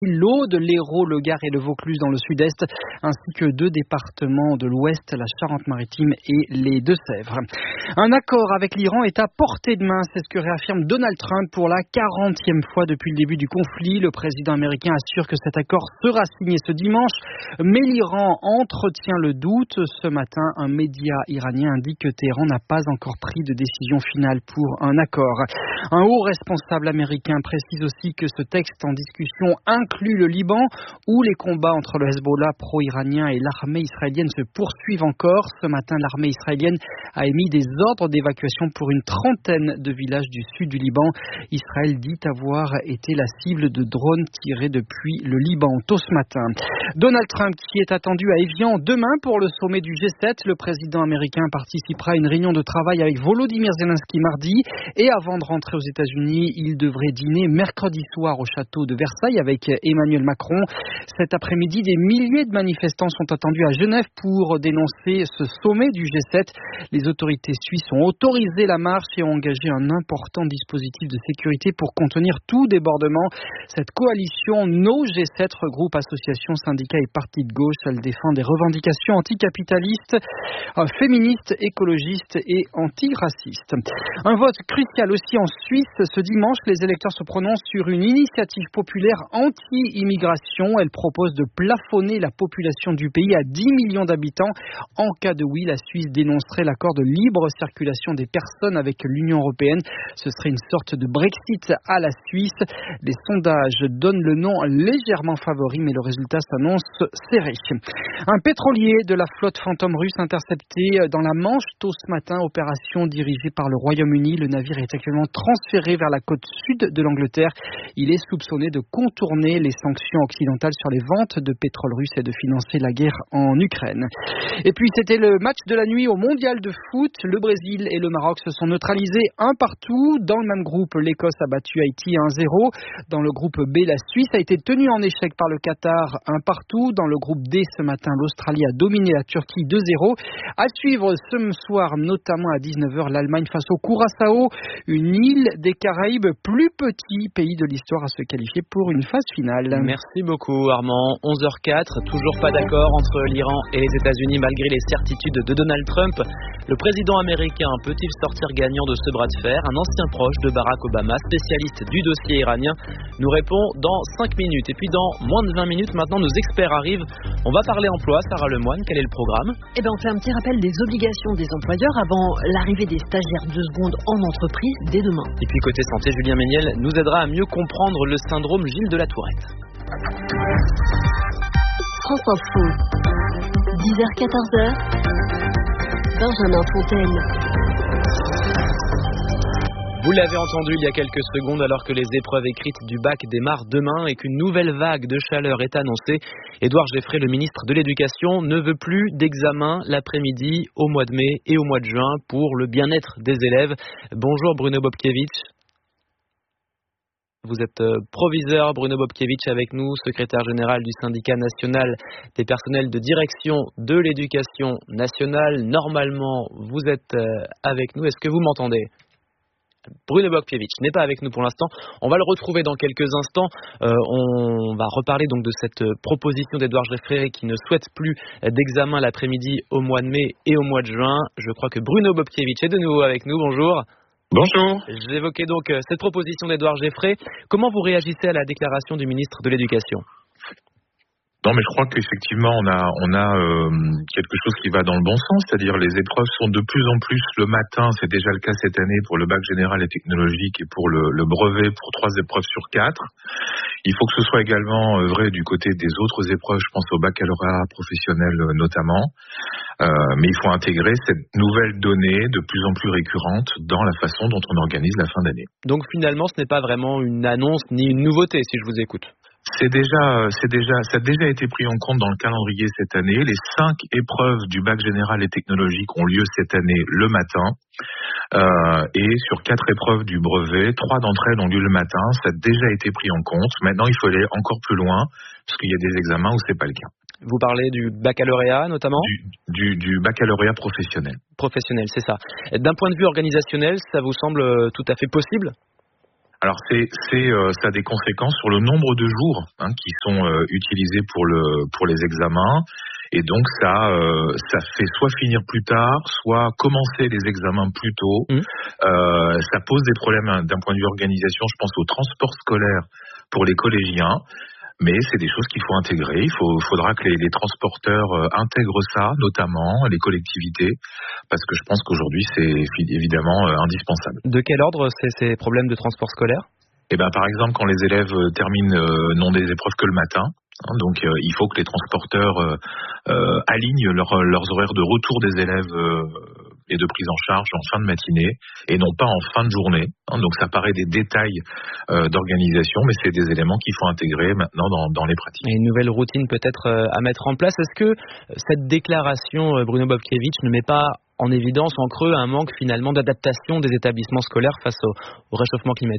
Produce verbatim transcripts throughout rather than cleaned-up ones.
l'Aude, l'Hérault, le Gard et le Vaucluse dans le sud-est, ainsi que deux départements de l'ouest, la Charente-Maritime et les Deux-Sèvres. Un accord avec l'Iran est à portée de main, c'est ce que réaffirme Donald Trump pour la quarantième fois depuis le début du conflit. Le président américain assure que cet accord sera signé ce dimanche, mais l'Iran entretient le doute. Ce matin, un média iranien indique que Téhéran n'a pas encore pris de décision finale pour un accord. Un haut responsable américain précise aussi que ce texte en discussion inclut le Liban, où les combats entre le Hezbollah pro-iranien et l'armée israélienne se poursuivent encore. Ce matin, l'armée israélienne a émis des ordres d'évacuation pour une trentaine de villages du sud du Liban. Israël dit avoir été la cible de drones tirés depuis le Liban tôt ce matin. Donald Trump qui est attendu à Évian demain pour le sommet du G sept. Le président américain participera à une réunion de travail avec Volodymyr Zelensky mardi et avant de rentrer aux États-Unis, il devrait dîner mercredi soir au château de Versailles avec Emmanuel Macron. Cet après-midi, des milliers de manifestants sont attendus à Genève pour dénoncer ce sommet du G sept. Les autorités suisses ont autorisé la marche et ont engagé un important dispositif de sécurité pour contenir tout débordement. Cette coalition No G sept regroupe associations, syndicats et partis de gauche. Elle défend des revendications anticapitalistes, féministes, écologistes et antiracistes. Un vote crucial aussi en Suisse. Ce dimanche, les électeurs se prononcent sur une initiative populaire anti-immigration. Elle propose de plafonner la population du pays à dix millions d'habitants. En cas de oui, la Suisse dénoncerait l'accord de libre circulation des personnes avec l'Union européenne. Ce serait une sorte de Brexit à la Suisse. Les sondages donnent le nom légèrement favori, mais le résultat s'annonce serré. Un pétrolier de la flotte fantôme russe intercepté dans la Manche tôt ce matin, opération dirigée par le Royaume-Uni. Le navire est actuellement transféré vers la côte sud de l'Angleterre. Il est soupçonné de contourner les sanctions occidentales sur les ventes de pétrole russe et de financer la guerre en Ukraine. Et puis c'était le match de la nuit au mondial de foot. Le Brésil et le Maroc se sont neutralisés un partout. Dans le même groupe, l'Écosse a battu Haïti un zéro. Dans le groupe B, la Suisse a été tenue en échec par le Qatar un partout. Dans le groupe D, ce matin, l'Australie a dominé la Turquie deux zéro. À suivre ce soir, notamment à dix-neuf heures, l'Allemagne face au Curaçao, une île des Caraïbes, plus petit pays de l'histoire à se qualifier pour une phase finale. Merci beaucoup Armand. onze heures quatre, toujours pas d'accord entre l'Iran et les États-Unis malgré les certitudes de Donald Trump. Le président américain peut-il sortir gagnant de ce bras de fer? Un ancien proche de Barack Obama, spécialiste du dossier iranien, nous répond dans cinq minutes. Et puis dans moins de vingt minutes, maintenant nos experts arrivent. On va parler emploi. Sarah Lemoine, quel est le programme? Eh bien, on fait un petit rappel des obligations des employeurs avant l'arrivée des stagiaires deux secondes en entreprise dès demain. Et puis côté santé, Julien Méniel nous aidera à mieux comprendre le syndrome Gilles de la Tourette. France Info, dix heures quatorze heures, Benjamin Fontaine. Vous l'avez entendu il y a quelques secondes, alors que les épreuves écrites du bac démarrent demain et qu'une nouvelle vague de chaleur est annoncée, Édouard Geffrey, le ministre de l'Éducation, ne veut plus d'examen l'après-midi au mois de mai et au mois de juin pour le bien-être des élèves. Bonjour Bruno Bobkiewicz. Vous êtes proviseur, Bruno Bobkiewicz, avec nous, secrétaire général du syndicat national des personnels de direction de l'éducation nationale. Normalement, vous êtes avec nous. Est-ce que vous m'entendez ? Bruno Bobkiewicz n'est pas avec nous pour l'instant. On va le retrouver dans quelques instants. Euh, on va reparler donc de cette proposition d'Édouard Geffrey qui ne souhaite plus d'examen l'après-midi au mois de mai et au mois de juin. Je crois que Bruno Bobkiewicz est de nouveau avec nous. Bonjour. Bonjour. J'évoquais donc cette proposition d'Édouard Geffrey. Comment vous réagissez à la déclaration du ministre de l'Éducation ? Non, mais je crois qu'effectivement, on a, on a euh, quelque chose qui va dans le bon sens, c'est-à-dire les épreuves sont de plus en plus le matin, c'est déjà le cas cette année pour le bac général et technologique et pour le, le brevet pour trois épreuves sur quatre. Il faut que ce soit également vrai du côté des autres épreuves, je pense au baccalauréat professionnel notamment, euh, mais il faut intégrer cette nouvelle donnée de plus en plus récurrente dans la façon dont on organise la fin d'année. Donc finalement, ce n'est pas vraiment une annonce ni une nouveauté, si je vous écoute. C'est déjà, c'est déjà, ça a déjà été pris en compte dans le calendrier cette année. Les cinq épreuves du bac général et technologique ont lieu cette année le matin. Euh, et sur quatre épreuves du brevet, trois d'entre elles ont lieu le matin. Ça a déjà été pris en compte. Maintenant, il faut aller encore plus loin, parce qu'il y a des examens où c'est pas le cas. Vous parlez du baccalauréat notamment ? Du, du, du baccalauréat professionnel. Professionnel, c'est ça. D'un point de vue organisationnel, ça vous semble tout à fait possible ? Alors c'est, c'est euh, ça a des conséquences sur le nombre de jours hein, qui sont euh, utilisés pour le pour les examens. Et donc ça, euh, ça fait soit finir plus tard, soit commencer les examens plus tôt. Mmh. Euh, ça pose des problèmes d'un point de vue organisation. Je pense au transport scolaire pour les collégiens, mais c'est des choses qu'il faut intégrer. Il faut, faudra que les, les transporteurs euh, intègrent ça, notamment les collectivités, parce que je pense qu'aujourd'hui c'est évidemment euh, indispensable. De quel ordre c'est ces problèmes de transport scolaire ? Eh ben, par exemple, quand les élèves terminent euh, non des épreuves que le matin, hein, donc euh, il faut que les transporteurs euh, euh, alignent leur, leurs horaires de retour des élèves euh, et de prise en charge en fin de matinée et non pas en fin de journée. Hein, donc ça paraît des détails euh, d'organisation, mais c'est des éléments qu'il faut intégrer maintenant dans, dans les pratiques. Et une nouvelle routine peut-être euh, à mettre en place. Est-ce que cette déclaration, euh, Bruno Bobkiewicz, ne met pas en évidence, en creux, un manque finalement d'adaptation des établissements scolaires face au, au réchauffement climatique ?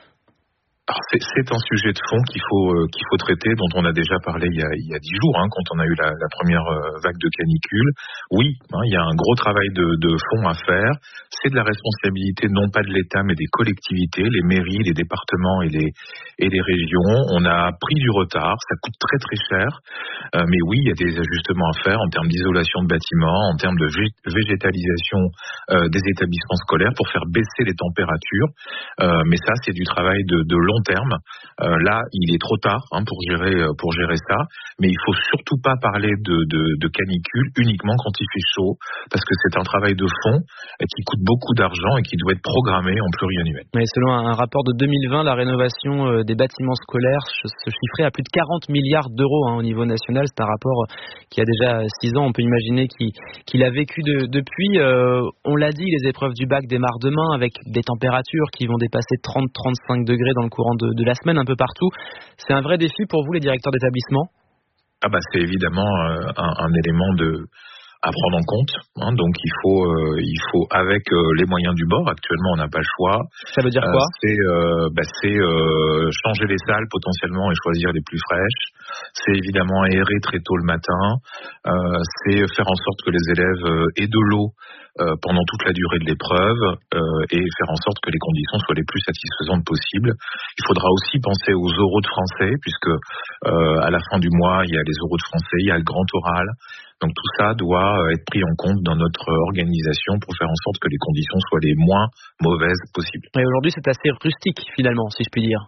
Alors c'est, c'est un sujet de fond qu'il faut euh, qu'il faut traiter, dont on a déjà parlé il y a il y a dix jours, hein, quand on a eu la, la première euh, vague de canicule. Oui, hein, il y a un gros travail de, de fond à faire. C'est de la responsabilité non pas de l'État mais des collectivités, les mairies, les départements et les et les régions. On a pris du retard, ça coûte très très cher, euh, mais oui, il y a des ajustements à faire en termes d'isolation de bâtiments, en termes de vég- végétalisation euh, des établissements scolaires pour faire baisser les températures. Euh, mais ça, c'est du travail de, de long terme. Euh, là, il est trop tard hein, pour gérer pour gérer ça, mais il faut surtout pas parler de, de, de canicule uniquement quand il fait chaud, parce que c'est un travail de fond qui coûte beaucoup d'argent et qui doit être programmé en pluriannuel. Mais selon un rapport de deux mille vingt, la rénovation des bâtiments scolaires se chiffrait à plus de quarante milliards d'euros hein, au niveau national. C'est un rapport qui a déjà six ans. On peut imaginer qu'il, qu'il a vécu de, depuis. Euh, on l'a dit, les épreuves du bac démarrent demain avec des températures qui vont dépasser trente à trente-cinq degrés dans le courant de, de la semaine un peu partout. C'est un vrai défi pour vous, les directeurs d'établissement ? Ah bah c'est évidemment euh, un, un élément de à prendre en compte. Hein, donc il faut, euh, il faut avec euh, les moyens du bord. Actuellement, on n'a pas le choix. Ça veut dire quoi ? euh, C'est, euh, bah, c'est euh, changer les salles potentiellement et choisir les plus fraîches. C'est évidemment aérer très tôt le matin. Euh, c'est faire en sorte que les élèves euh, aient de l'eau euh, pendant toute la durée de l'épreuve euh, et faire en sorte que les conditions soient les plus satisfaisantes possibles. Il faudra aussi penser aux oraux de français, puisque euh, à la fin du mois, il y a les oraux de français, il y a le grand oral. Donc tout ça doit être pris en compte dans notre organisation pour faire en sorte que les conditions soient les moins mauvaises possibles. Et aujourd'hui, c'est assez rustique finalement, si je puis dire.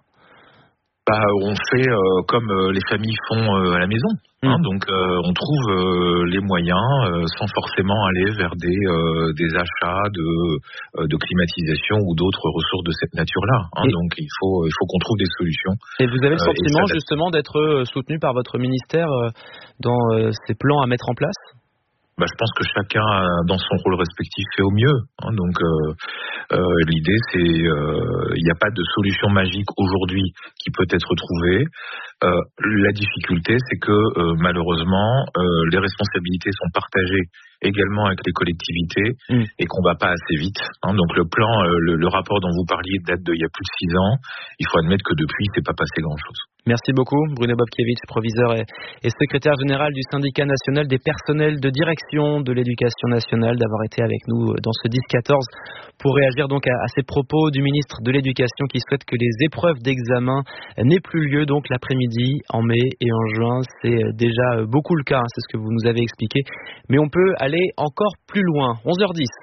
Bah, on fait euh, comme euh, les familles font euh, à la maison. Hein, mmh. Donc euh, on trouve euh, les moyens euh, sans forcément aller vers des, euh, des achats de, euh, de climatisation ou d'autres ressources de cette nature-là. Hein, donc il faut, il faut qu'on trouve des solutions. Et vous avez le sentiment euh, justement d'être soutenu par votre ministère euh, dans euh, ces plans à mettre en place ? Bah, je pense que chacun, dans son rôle respectif, fait au mieux. Hein, donc, euh, euh, l'idée, c'est, il euh, n'y a pas de solution magique aujourd'hui qui peut être trouvée. Euh, la difficulté, c'est que euh, malheureusement, euh, les responsabilités sont partagées également avec les collectivités mmh. et qu'on va pas assez vite. Hein. Donc le plan, euh, le, le rapport dont vous parliez date d'il y a plus de six ans. Il faut admettre que depuis, c'est pas passé grand-chose. Merci beaucoup, Bruno Bobkiewicz, proviseur et, et secrétaire général du syndicat national des personnels de direction de l'éducation nationale, d'avoir été avec nous dans ce dix quatorze pour réagir donc à, à ces propos du ministre de l'Éducation qui souhaite que les épreuves d'examen n'aient plus lieu donc l'après-midi en mai et en juin. C'est déjà beaucoup le cas, hein, c'est ce que vous nous avez expliqué. Mais on peut aller encore plus loin. onze heures dix.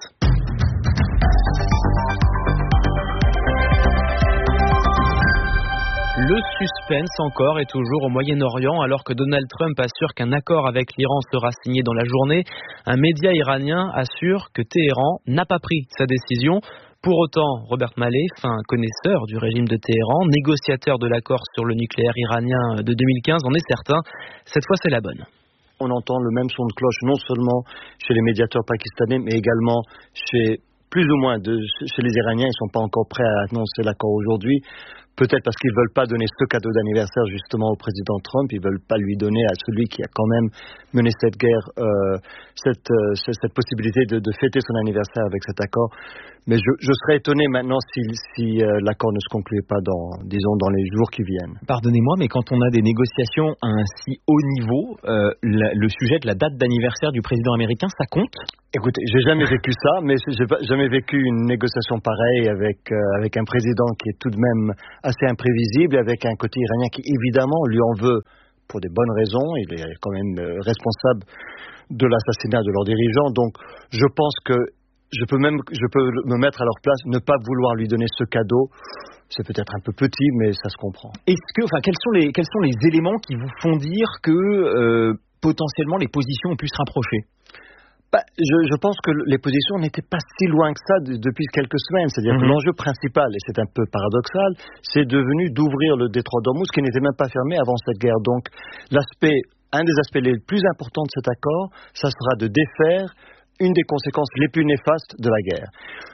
Le suspense encore et toujours au Moyen-Orient alors que Donald Trump assure qu'un accord avec l'Iran sera signé dans la journée. Un média iranien assure que Téhéran n'a pas pris sa décision. Pour autant, Robert Malley, fin connaisseur du régime de Téhéran, négociateur de l'accord sur le nucléaire iranien de deux mille quinze, en est certain. Cette fois, c'est la bonne. On entend le même son de cloche non seulement chez les médiateurs pakistanais, mais également chez plus ou moins de, chez les Iraniens. Ils ne sont pas encore prêts à annoncer l'accord aujourd'hui. Peut-être parce qu'ils veulent pas donner ce cadeau d'anniversaire justement au président Trump, ils veulent pas lui donner à celui qui a quand même mené cette guerre euh, cette, euh, cette possibilité de, de fêter son anniversaire avec cet accord. Mais je, je serais étonné maintenant si, si euh, l'accord ne se concluait pas dans, disons, dans les jours qui viennent. Pardonnez-moi, mais quand on a des négociations à un si haut niveau, euh, la, le sujet de la date d'anniversaire du président américain, ça compte ? Écoutez, j'ai jamais vécu ça, mais j'ai jamais vécu une négociation pareille avec euh, avec un président qui est tout de même assez imprévisible, avec un côté iranien qui évidemment lui en veut pour des bonnes raisons. Il est quand même euh, responsable de l'assassinat de leurs dirigeants. Donc, je pense que je peux même je peux me mettre à leur place, ne pas vouloir lui donner ce cadeau. C'est peut-être un peu petit, mais ça se comprend. Est-ce que, enfin, quels sont les quels sont les éléments qui vous font dire que euh, potentiellement les positions ont pu se rapprocher ? Bah, je, je pense que les positions n'étaient pas si loin que ça de, depuis quelques semaines. C'est-à-dire mm-hmm. que l'enjeu principal, et c'est un peu paradoxal, c'est devenu d'ouvrir le détroit d'Ormuz, qui n'était même pas fermé avant cette guerre. Donc, l'aspect, un des aspects les plus importants de cet accord, ça sera de défaire une des conséquences les plus néfastes de la guerre.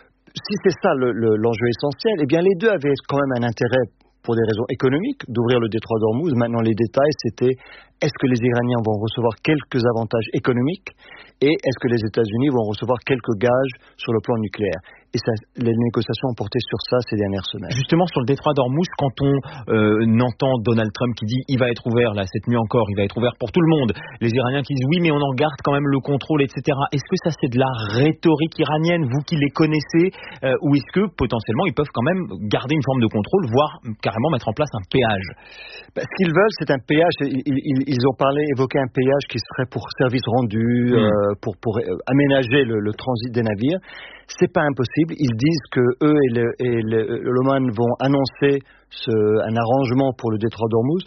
Si c'est ça le, le, l'enjeu essentiel, eh bien les deux avaient quand même un intérêt pour des raisons économiques, d'ouvrir le détroit d'Ormuz. Maintenant, les détails, c'était est-ce que les Iraniens vont recevoir quelques avantages économiques et est-ce que les États-Unis vont recevoir quelques gages sur le plan nucléaire. Et ça, les négociations ont porté sur ça ces dernières semaines. Justement, sur le détroit d'Ormuz, quand on euh, entend Donald Trump qui dit il va être ouvert, là, cette nuit encore, il va être ouvert pour tout le monde. Les Iraniens qui disent oui, mais on en garde quand même le contrôle, et cetera. Est-ce que ça, c'est de la rhétorique iranienne, vous qui les connaissez, euh, ou est-ce que, potentiellement, ils peuvent quand même garder une forme de contrôle, voire carrément mettre en place un péage ? Ben, ce qu'ils veulent, c'est un péage. Ils, ils, ils ont parlé, évoqué un péage qui serait pour service rendu, mmh. euh, pour, pour euh, aménager le, le transit des navires. C'est pas impossible. Ils disent que eux et le, et le, l'Oman vont annoncer ce, un arrangement pour le détroit d'Ormuz.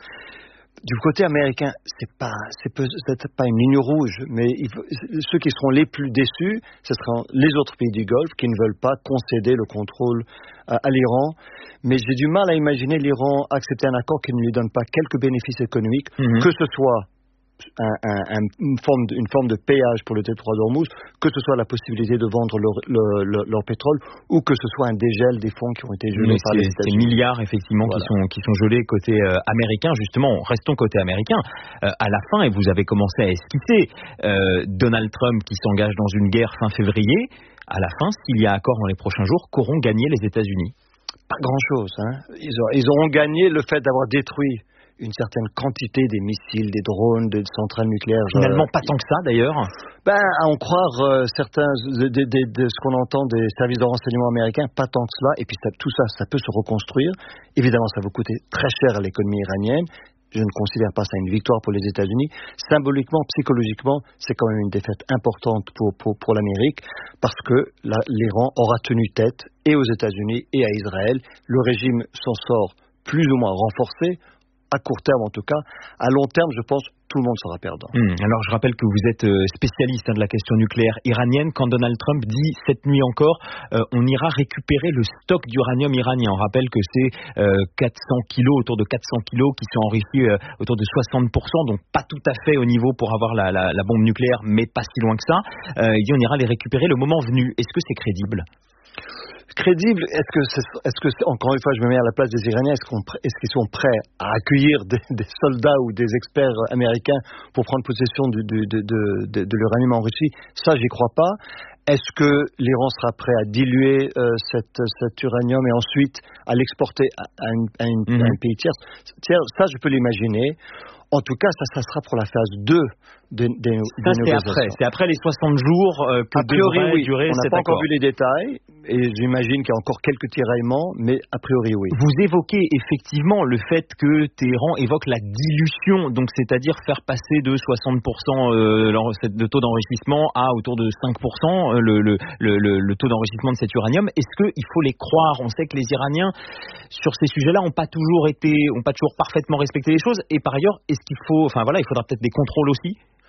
Du côté américain, c'est pas, c'est peut-être pas une ligne rouge, mais il faut, ceux qui seront les plus déçus, ce seront les autres pays du Golfe qui ne veulent pas concéder le contrôle à, à l'Iran. Mais j'ai du mal à imaginer l'Iran accepter un accord qui ne lui donne pas quelques bénéfices économiques, mmh. que ce soit Un, un, un, une, forme de, une forme de péage pour le détroit d'Ormuz, que ce soit la possibilité de vendre leur, leur, leur, leur pétrole ou que ce soit un dégel des fonds qui ont été gelés par les États-Unis. Ces milliards effectivement voilà. qui sont qui sont gelés côté euh, américain. Justement, restons côté américain. Euh, à la fin, et vous avez commencé à esquisser euh, Donald Trump qui s'engage dans une guerre fin février. À la fin, s'il y a accord dans les prochains jours, qu'auront gagné les États-Unis ? Pas grand-chose. Hein. Ils, auront, ils auront gagné le fait d'avoir détruit une certaine quantité des missiles, des drones, des centrales nucléaires. Finalement, euh, pas tant que ça, d'ailleurs. Ben, à en croire euh, certains de, de, de, de ce qu'on entend des services de renseignement américains, pas tant que cela. Et puis ça, tout ça, ça peut se reconstruire. Évidemment, ça va coûter très cher à l'économie iranienne. Je ne considère pas ça une victoire pour les États-Unis. Symboliquement, psychologiquement, c'est quand même une défaite importante pour, pour, pour l'Amérique, parce que la, l'Iran aura tenu tête et aux États-Unis et à Israël. Le régime s'en sort plus ou moins renforcé, à court terme en tout cas. À long terme, je pense, tout le monde sera perdant. Mmh. Alors, je rappelle que vous êtes spécialiste hein, de la question nucléaire iranienne. Quand Donald Trump dit cette nuit encore, euh, on ira récupérer le stock d'uranium iranien. On rappelle que c'est euh, quatre cents kilos, autour de quatre cents kilos, qui sont enrichis euh, autour de soixante pour cent, donc pas tout à fait au niveau pour avoir la, la, la bombe nucléaire, mais pas si loin que ça. Euh, il dit on ira les récupérer le moment venu. Est-ce que c'est crédible ? Crédible, est-ce que, c'est, est-ce que c'est, encore une fois, je me mets à la place des Iraniens, est-ce, qu'on, est-ce qu'ils sont prêts à accueillir des, des soldats ou des experts américains pour prendre possession du, du, de, de, de, de l'uranium en Russie ? Ça, j'y crois pas. Est-ce que l'Iran sera prêt à diluer euh, cette, cet uranium et ensuite à l'exporter à, à, une, à, une, mmh. à un pays tiers ? Ça, je peux l'imaginer. En tout cas, ça, ça sera pour la phase deux des, des, ça, des négociations. C'est après, c'est après les soixante jours euh, que a priori, devrait oui. durer cet accord. On n'a pas encore vu les détails et j'imagine qu'il y a encore quelques tiraillements, mais a priori, oui. Vous évoquez effectivement le fait que Téhéran évoque la dilution, donc c'est-à-dire faire passer de soixante pour cent euh, de taux d'enrichissement à autour de cinq pour cent euh, le, le, le, le taux d'enrichissement de cet uranium. Est-ce qu'il faut les croire ? On sait que les Iraniens, sur ces sujets-là, n'ont pas toujours été, n'ont pas toujours parfaitement respecté les choses. Et par ailleurs, est-ce qu'il faut, enfin voilà, il faudra peut-être des contrôles aussi ?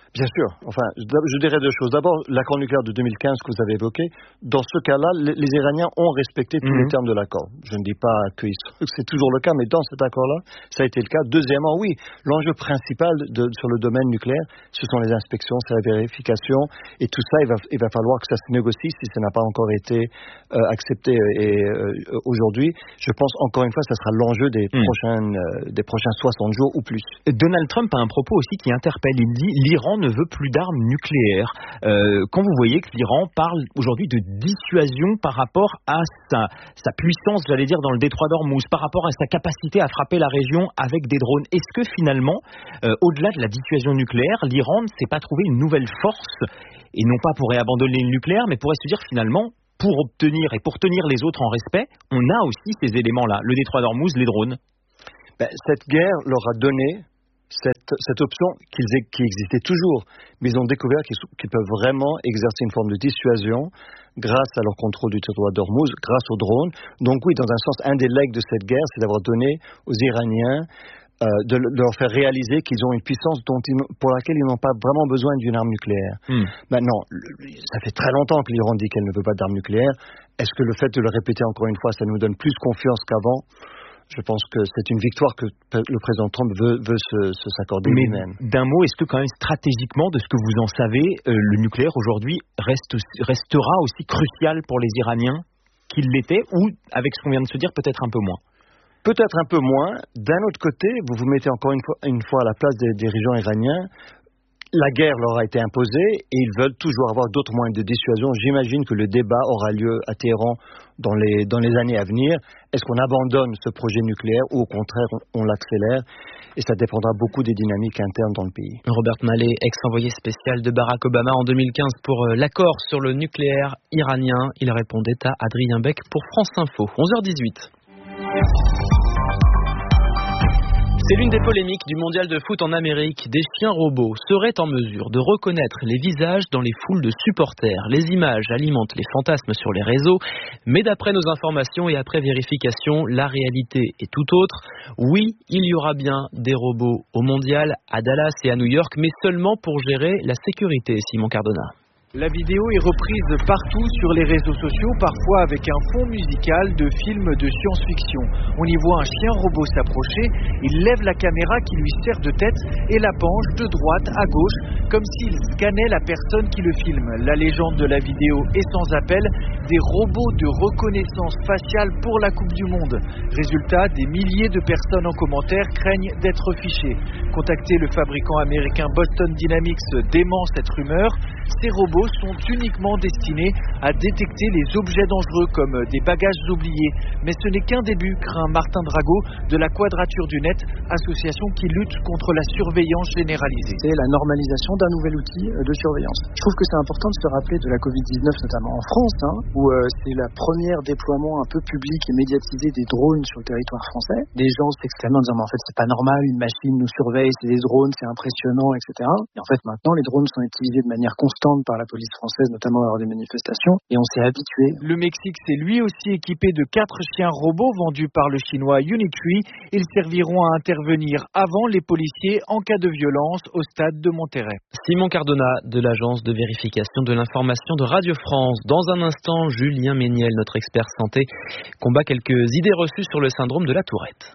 Bien sûr. Enfin, je dirais deux choses. D'abord, l'accord nucléaire de deux mille quinze que vous avez évoqué. Dans ce cas-là, les Iraniens ont respecté tous mmh. les termes de l'accord. Je ne dis pas que c'est toujours le cas, mais dans cet accord-là, ça a été le cas. Deuxièmement, oui, l'enjeu principal de, sur le domaine nucléaire, ce sont les inspections, c'est la vérification. Et tout ça, il va, il va falloir que ça se négocie si ça n'a pas encore été euh, accepté et, euh, aujourd'hui. Je pense, encore une fois, ça sera l'enjeu des, mmh. prochaines, euh, des prochains soixante jours ou plus. Donald Trump a un propos aussi qui interpelle. Il dit « l'Iran ne veut plus d'armes nucléaires. Euh, quand vous voyez que l'Iran parle aujourd'hui de dissuasion par rapport à sa, sa puissance, j'allais dire, dans le détroit d'Ormuz, par rapport à sa capacité à frapper la région avec des drones, est-ce que finalement, euh, au-delà de la dissuasion nucléaire, l'Iran ne s'est pas trouvé une nouvelle force, et non pas pourrait abandonner le nucléaire, mais pourrait se dire finalement, pour obtenir et pour tenir les autres en respect, on a aussi ces éléments-là, le détroit d'Ormuz, les drones. Ben, cette guerre leur a donné Cette, cette option qu'ils, qui existait toujours, mais ils ont découvert qu'ils, qu'ils peuvent vraiment exercer une forme de dissuasion grâce à leur contrôle du territoire d'Ormuz, grâce aux drones. Donc oui, dans un sens, un des legs de cette guerre, c'est d'avoir donné aux Iraniens, euh, de, de leur faire réaliser qu'ils ont une puissance dont ils, pour laquelle ils n'ont pas vraiment besoin d'une arme nucléaire. Mm. Maintenant, le, ça fait très longtemps que l'Iran dit qu'elle ne veut pas d'arme nucléaire. Est-ce que le fait de le répéter encore une fois, ça nous donne plus confiance qu'avant ? Je pense que c'est une victoire que le président Trump veut, veut se, se s'accorder Mais lui-même. D'un mot, est-ce que quand même stratégiquement, de ce que vous en savez, euh, le nucléaire aujourd'hui reste, restera aussi crucial pour les Iraniens qu'il l'était, ou avec ce qu'on vient de se dire, peut-être un peu moins? Peut-être un peu moins. D'un autre côté, vous vous mettez encore une fois, une fois à la place des dirigeants iraniens. La guerre leur a été imposée et ils veulent toujours avoir d'autres moyens de dissuasion. J'imagine que le débat aura lieu à Téhéran dans les, dans les années à venir. Est-ce qu'on abandonne ce projet nucléaire ou au contraire on, on l'accélère? Et ça dépendra beaucoup des dynamiques internes dans le pays. Robert Malley, ex-envoyé spécial de Barack Obama en deux mille quinze pour l'accord sur le nucléaire iranien. Il répondait à Adrien Beck pour France Info. onze heures dix-huit. C'est l'une des polémiques du mondial de foot en Amérique. Des chiens robots seraient en mesure de reconnaître les visages dans les foules de supporters. Les images alimentent les fantasmes sur les réseaux, mais d'après nos informations et après vérification, la réalité est tout autre. Oui, il y aura bien des robots au mondial, à Dallas et à New York, mais seulement pour gérer la sécurité, Simon Cardona. La vidéo est reprise partout sur les réseaux sociaux, parfois avec un fond musical de film de science-fiction. On y voit un chien robot s'approcher, il lève la caméra qui lui sert de tête et la penche de droite à gauche, comme s'il scannait la personne qui le filme. La légende de la vidéo est sans appel, des robots de reconnaissance faciale pour la Coupe du Monde. Résultat, des milliers de personnes en commentaire craignent d'être fichées. Contacté, le fabricant américain Boston Dynamics dément cette rumeur. Ces robots sont uniquement destinés à détecter les objets dangereux comme des bagages oubliés. Mais ce n'est qu'un début, craint Martin Drago de la Quadrature du Net, association qui lutte contre la surveillance généralisée. C'est la normalisation d'un nouvel outil de surveillance. Je trouve que c'est important de se rappeler de la covid dix-neuf, notamment en France, hein, où euh, c'est la première déploiement un peu public et médiatisé des drones sur le territoire français. Les gens s'exclament en disant mais en fait c'est pas normal, une machine nous surveille, c'est des drones, c'est impressionnant, et cetera. Et en fait maintenant les drones sont utilisés de manière constante par la police française, notamment lors des manifestations, et on s'est habitué. Le Mexique s'est lui aussi équipé de quatre chiens robots vendus par le chinois Unitree. Ils serviront à intervenir avant les policiers en cas de violence au stade de Monterrey. Simon Cardona de l'agence de vérification de l'information de Radio France. Dans un instant, Julien Méniel, notre expert santé, combat quelques idées reçues sur le syndrome de la Tourette.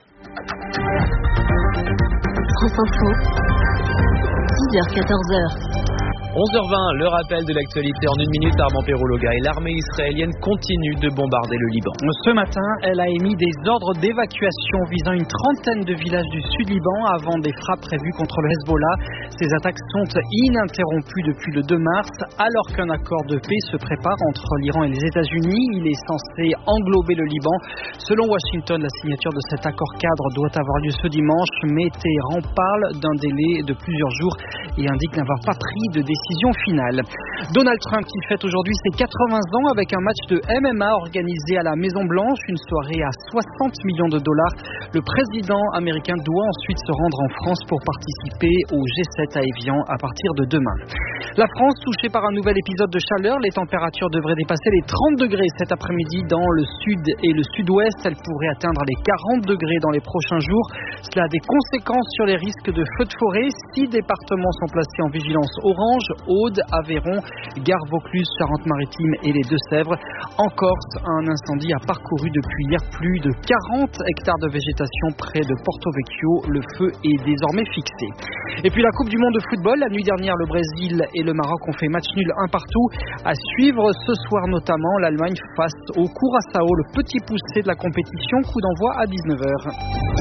France Info, dix heures quatorze heures. onze heures vingt, le rappel de l'actualité en une minute. Armand Perrologa et l'armée israélienne continue de bombarder le Liban. Ce matin, elle a émis des ordres d'évacuation visant une trentaine de villages du sud-Liban avant des frappes prévues contre le Hezbollah. Ces attaques sont ininterrompues depuis le deux mars, alors qu'un accord de paix se prépare entre l'Iran et les États-Unis. Il est censé englober le Liban. Selon Washington, la signature de cet accord cadre doit avoir lieu ce dimanche, mais Téhéran parle d'un délai de plusieurs jours et indique n'avoir pas pris de décision décision finale. Donald Trump qui fête aujourd'hui ses quatre-vingts ans avec un match de M M A organisé à la Maison Blanche, une soirée à soixante millions de dollars. Le président américain doit ensuite se rendre en France pour participer au G sept à Évian à partir de demain. La France touchée par un nouvel épisode de chaleur, les températures devraient dépasser les trente degrés cet après-midi dans le sud et le sud-ouest. Elles pourraient atteindre les quarante degrés dans les prochains jours. Cela a des conséquences sur les risques de feux de forêt. Six départements sont placés en vigilance orange: Aude, Aveyron, Gare Vaucluse, Charente-Maritime et les Deux-Sèvres. En Corse, un incendie a parcouru depuis hier plus de quarante hectares de végétation près de Porto Vecchio. Le feu est désormais fixé. Et puis la Coupe du Monde de football. La nuit dernière, le Brésil et le Maroc ont fait match nul un partout. À suivre ce soir notamment l'Allemagne face au Curaçao, le petit poussé de la compétition. Coup d'envoi à dix-neuf heures.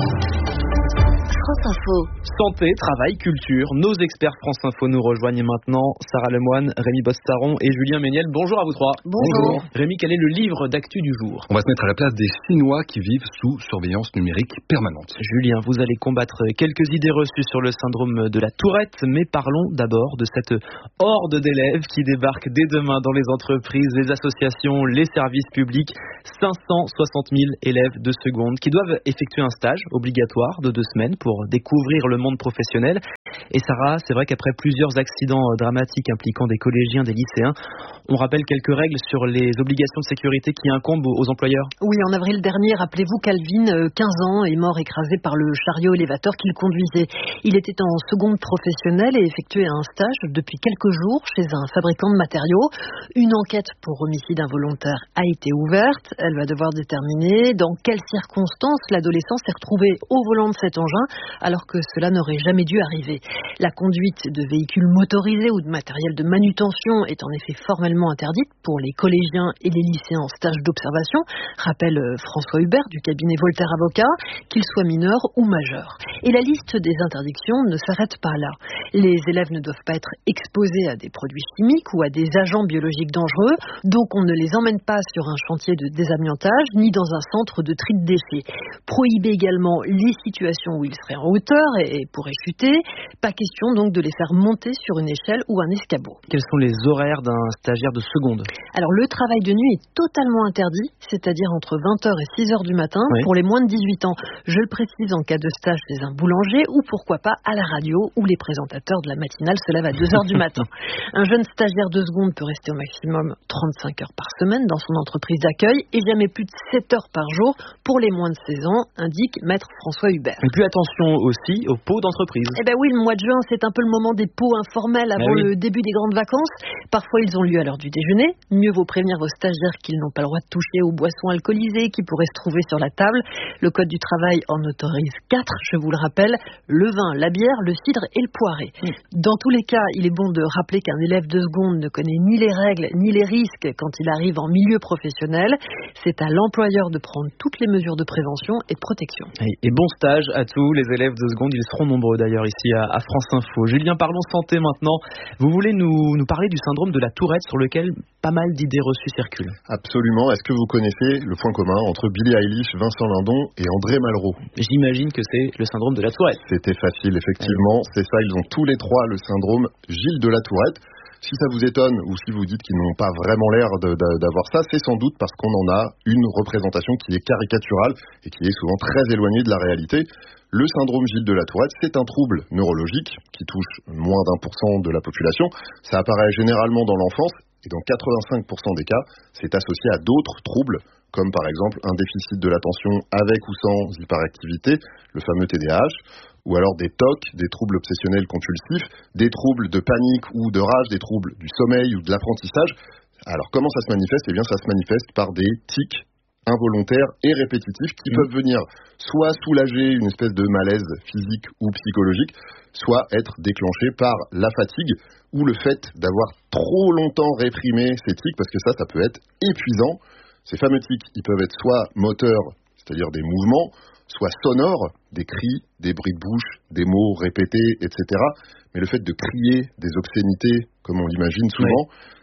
France Info. Santé, travail, culture. Nos experts France Info nous rejoignent maintenant. Sarah Lemoine, Rémi Bostaron et Julien Méniel. Bonjour à vous trois. Bonjour. Bonjour. Rémi, quel est le livre d'actu du jour? On va se mettre à la place des Chinois qui vivent sous surveillance numérique permanente. Julien, vous allez combattre quelques idées reçues sur le syndrome de la Tourette, mais parlons d'abord de cette horde d'élèves qui débarque dès demain dans les entreprises, les associations, les services publics. cinq cent soixante mille élèves de seconde qui doivent effectuer un stage obligatoire de deux semaines pour découvrir le monde professionnel. Et Sarah, c'est vrai qu'après plusieurs accidents dramatiques impliquant des collégiens, des lycéens, on rappelle quelques règles sur les obligations de sécurité qui incombent aux employeurs. Oui, en avril dernier, rappelez-vous, Calvin, quinze ans, est mort écrasé par le chariot élévateur qu'il conduisait. Il était en seconde professionnelle et effectuait un stage depuis quelques jours chez un fabricant de matériaux. Une enquête pour homicide involontaire a été ouverte. Elle va devoir déterminer dans quelles circonstances l'adolescent s'est retrouvé au volant de cet engin alors que cela n'aurait jamais dû arriver. La conduite de véhicules motorisés ou de matériel de manutention est en effet formellement interdite pour les collégiens et les lycéens en stage d'observation, rappelle François Hubert du cabinet Voltaire Avocat, qu'ils soient mineurs ou majeurs. Et la liste des interdictions ne s'arrête pas là. Les élèves ne doivent pas être exposés à des produits chimiques ou à des agents biologiques dangereux, donc on ne les emmène pas sur un chantier de désamiantage ni dans un centre de tri de déchets. Prohiber également les situations où ils seraient en hauteur et pourraient chuter. Pas question donc de les faire monter sur une échelle ou un escabeau. Quels sont les horaires d'un stagiaire de seconde? Alors le travail de nuit est totalement interdit, c'est-à-dire entre vingt heures et six heures du matin oui. pour les moins de dix-huit ans. Je le précise en cas de stage chez un boulanger ou pourquoi pas à la radio où les présentateurs de la matinale se lèvent à deux heures du matin. Un jeune stagiaire de seconde peut rester au maximum trente-cinq heures par semaine dans son entreprise d'accueil et jamais plus de sept heures par jour pour les moins de seize ans, indique maître François Hubert. Et puis attention aussi aux pots d'entreprise. Eh ben oui, le mois de juin, c'est un peu le moment des pots informels avant oui. le début des grandes vacances. Parfois, ils ont lieu à l'heure du déjeuner. Mieux vaut prévenir vos stagiaires qu'ils n'ont pas le droit de toucher aux boissons alcoolisées qui pourraient se trouver sur la table. Le Code du travail en autorise quatre, je vous le rappelle, le vin, la bière, le cidre et le poiré. Oui. Dans tous les cas, il est bon de rappeler qu'un élève de seconde ne connaît ni les règles ni les risques quand il arrive en milieu professionnel. C'est à l'employeur de prendre toutes les mesures de prévention et de protection. Et bon stage à tous les élèves de seconde. Ils seront nombreux d'ailleurs ici à France Info. Julien, parlons santé maintenant. Vous voulez nous, nous parler du syndrome de la Tourette sur lequel pas mal d'idées reçues circulent. Absolument. Est-ce que vous connaissez le point commun entre Billie Eilish, Vincent Lindon et André Malraux? J'imagine que c'est le syndrome de la Tourette. C'était facile, effectivement. C'est ça, ils ont tous les trois le syndrome Gilles de la Tourette. Si ça vous étonne ou si vous dites qu'ils n'ont pas vraiment l'air de, de, d'avoir ça, c'est sans doute parce qu'on en a une représentation qui est caricaturale et qui est souvent très éloignée de la réalité. Le syndrome Gilles de la Tourette, c'est un trouble neurologique qui touche moins d'un pour cent de la population. Ça apparaît généralement dans l'enfance et dans quatre-vingt-cinq pour cent des cas, c'est associé à d'autres troubles comme par exemple un déficit de l'attention avec ou sans hyperactivité, le fameux T D A H, ou alors des T O C, des troubles obsessionnels compulsifs, des troubles de panique ou de rage, des troubles du sommeil ou de l'apprentissage. Alors comment ça se manifeste? Eh bien ça se manifeste par des tics involontaires et répétitifs qui mmh. peuvent venir soit soulager une espèce de malaise physique ou psychologique, soit être déclenchés par la fatigue ou le fait d'avoir trop longtemps réprimé ces tics, parce que ça, ça peut être épuisant. Ces fameux tics, ils peuvent être soit moteurs, c'est-à-dire des mouvements, soit sonores, des cris, des bruits de bouche, des mots répétés, et cetera. Mais le fait de crier des obscénités, comme on l'imagine souvent, oui.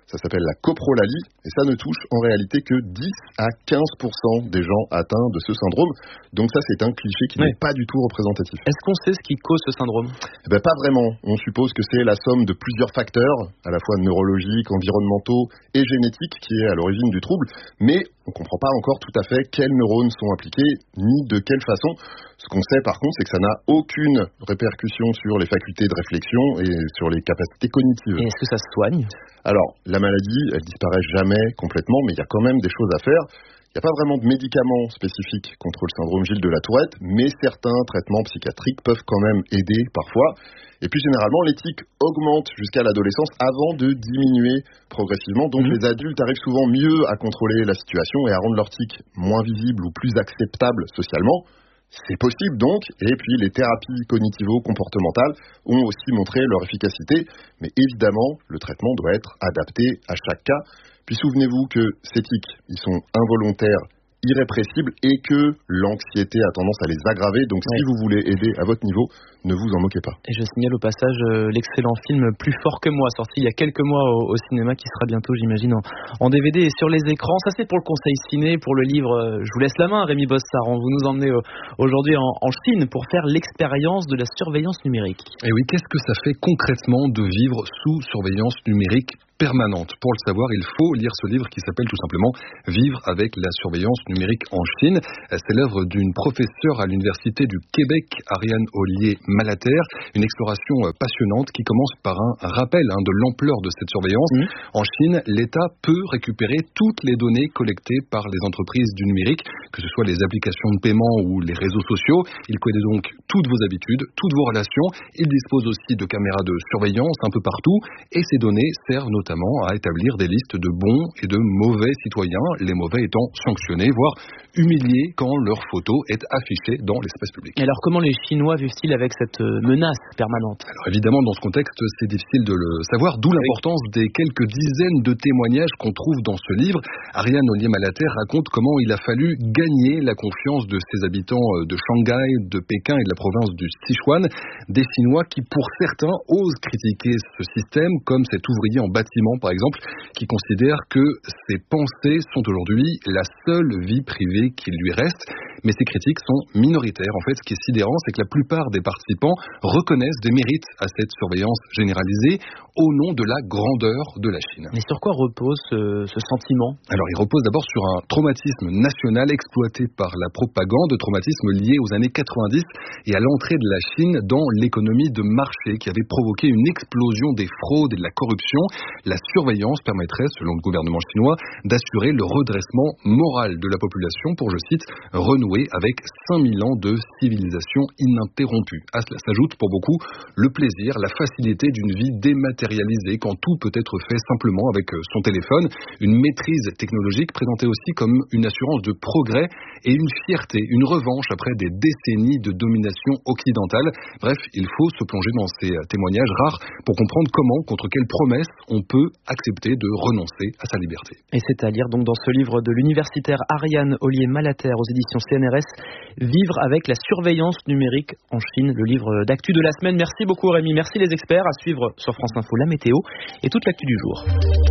Ça s'appelle la coprolalie et ça ne touche en réalité que dix à quinze pour cent des gens atteints de ce syndrome. Donc ça, c'est un cliché qui oui. n'est pas du tout représentatif. Est-ce qu'on sait ce qui cause ce syndrome ? Eh ben, pas vraiment. On suppose que c'est la somme de plusieurs facteurs, à la fois neurologiques, environnementaux et génétiques, qui est à l'origine du trouble. Mais on ne comprend pas encore tout à fait quels neurones sont impliqués, ni de quelle façon. Ce qu'on sait par contre, c'est que ça n'a aucune répercussion sur les facultés de réflexion et sur les capacités cognitives. Et est-ce que ça se soigne ? Alors, la maladie, elle disparaît jamais complètement, mais il y a quand même des choses à faire. Il n'y a pas vraiment de médicaments spécifiques contre le syndrome Gilles de la Tourette, mais certains traitements psychiatriques peuvent quand même aider parfois. Et puis généralement, les tics augmentent jusqu'à l'adolescence avant de diminuer progressivement. Donc mmh. les adultes arrivent souvent mieux à contrôler la situation et à rendre leurs tics moins visibles ou plus acceptables socialement. C'est possible donc, et puis les thérapies cognitivo-comportementales ont aussi montré leur efficacité, mais évidemment, le traitement doit être adapté à chaque cas. Puis souvenez-vous que ces tics, ils sont involontaires, irrépressibles, et que l'anxiété a tendance à les aggraver. Donc ouais. si vous voulez aider à votre niveau, ne vous en moquez pas. Et je signale au passage euh, l'excellent film Plus fort que moi, sorti il y a quelques mois au, au cinéma, qui sera bientôt, j'imagine, en, en D V D et sur les écrans. Ça, c'est pour le conseil ciné. Pour le livre, euh, je vous laisse la main, Rémi Bossard. Vous nous emmenez euh, aujourd'hui en, en Chine pour faire l'expérience de la surveillance numérique. Et oui, qu'est-ce que ça fait concrètement de vivre sous surveillance numérique permanente? Pour le savoir, il faut lire ce livre qui s'appelle tout simplement « Vivre avec la surveillance numérique en Chine ». C'est l'œuvre d'une professeure à l'Université du Québec, Ariane Ollier-Malater. Une exploration passionnante qui commence par un rappel hein, de l'ampleur de cette surveillance. Mmh. En Chine, l'État peut récupérer toutes les données collectées par les entreprises du numérique, que ce soit les applications de paiement ou les réseaux sociaux. Il connaît donc toutes vos habitudes, toutes vos relations. Il dispose aussi de caméras de surveillance un peu partout. Et ces données servent notamment notamment à établir des listes de bons et de mauvais citoyens, les mauvais étant sanctionnés, voire humiliés quand leur photo est affichée dans l'espace public. Et alors comment les Chinois vivent-ils avec cette menace permanente? Alors évidemment, dans ce contexte, c'est difficile de le savoir, d'où l'importance oui. des quelques dizaines de témoignages qu'on trouve dans ce livre. Ariane Ollier-Malater raconte comment il a fallu gagner la confiance de ses habitants de Shanghai, de Pékin et de la province du Sichuan, des Chinois qui, pour certains, osent critiquer ce système, comme cet ouvrier en bâtiment par exemple, qui considère que ses pensées sont aujourd'hui la seule vie privée qui lui reste. Mais ces critiques sont minoritaires. En fait, ce qui est sidérant, c'est que la plupart des participants reconnaissent des mérites à cette surveillance généralisée au nom de la grandeur de la Chine. Mais sur quoi repose ce, ce sentiment? Alors, il repose d'abord sur un traumatisme national exploité par la propagande, traumatisme lié aux années quatre-vingt-dix et à l'entrée de la Chine dans l'économie de marché qui avait provoqué une explosion des fraudes et de la corruption. La surveillance permettrait, selon le gouvernement chinois, d'assurer le redressement moral de la population pour, je cite, renouer avec cinq mille ans de civilisation ininterrompue. À cela s'ajoute pour beaucoup le plaisir, la facilité d'une vie dématérialisée quand tout peut être fait simplement avec son téléphone. Une maîtrise technologique présentée aussi comme une assurance de progrès et une fierté, une revanche après des décennies de domination occidentale. Bref, il faut se plonger dans ces témoignages rares pour comprendre comment, contre quelles promesses, on peut accepter de renoncer à sa liberté. Et c'est à lire donc dans ce livre de l'universitaire Ariane Ollier-Malater aux éditions C N R S, Vivre avec la surveillance numérique en Chine, le livre d'actu de la semaine. Merci beaucoup Rémi, merci les experts. À suivre sur France Info la météo et toute l'actu du jour.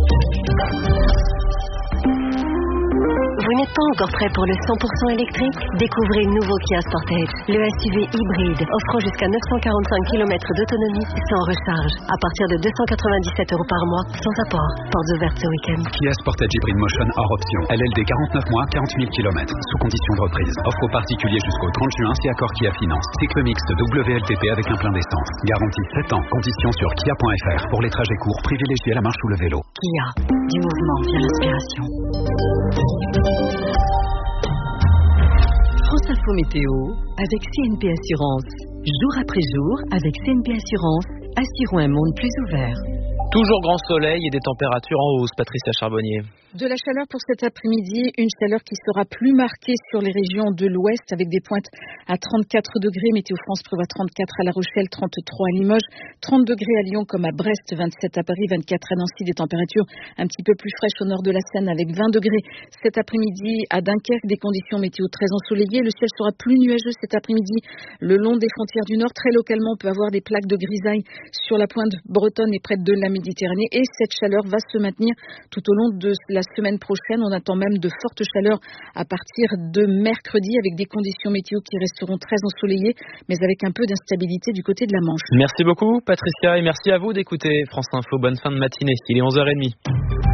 Vous n'êtes pas encore prêt pour le cent pour cent électrique? Découvrez le nouveau Kia Sportage, le S U V hybride offrant jusqu'à neuf cent quarante-cinq kilomètres d'autonomie sans recharge, à partir de deux cent quatre-vingt-dix-sept euros par mois, sans apport. Portes ouvertes ce week-end. Kia Sportage Hybrid Motion hors option. L L D quarante-neuf mois, quarante mille kilomètres, sous condition de reprise. Offre aux particuliers jusqu'au trente juin si accord Kia Finance. Cycle mixte W L T P avec un plein d'essence. Garantie sept ans. Conditions sur kia point f r. Pour les trajets courts, privilégiez la marche ou le vélo. Kia, du mouvement vient l'inspiration. France Info Météo avec C N P Assurance. Jour après jour, avec C N P Assurance, assurons un monde plus ouvert. Toujours grand soleil et des températures en hausse, Patricia Charbonnier. De la chaleur pour cet après-midi, une chaleur qui sera plus marquée sur les régions de l'ouest avec des pointes à trente-quatre degrés. Météo France prévoit trente-quatre à La Rochelle, trente-trois à Limoges, trente degrés à Lyon comme à Brest, vingt-sept à Paris, vingt-quatre à Nancy. Des températures un petit peu plus fraîches au nord de la Seine avec vingt degrés. Cet après-midi à Dunkerque, des conditions météo très ensoleillées. Le ciel sera plus nuageux cet après-midi le long des frontières du nord. Très localement, on peut avoir des plaques de grisaille sur la pointe bretonne et près de la Méditerranée. Et cette chaleur va se maintenir tout au long de la La semaine prochaine. On attend même de fortes chaleurs à partir de mercredi avec des conditions météo qui resteront très ensoleillées mais avec un peu d'instabilité du côté de la Manche. Merci beaucoup Patricia et merci à vous d'écouter France Info. Bonne fin de matinée. Il est onze heures trente.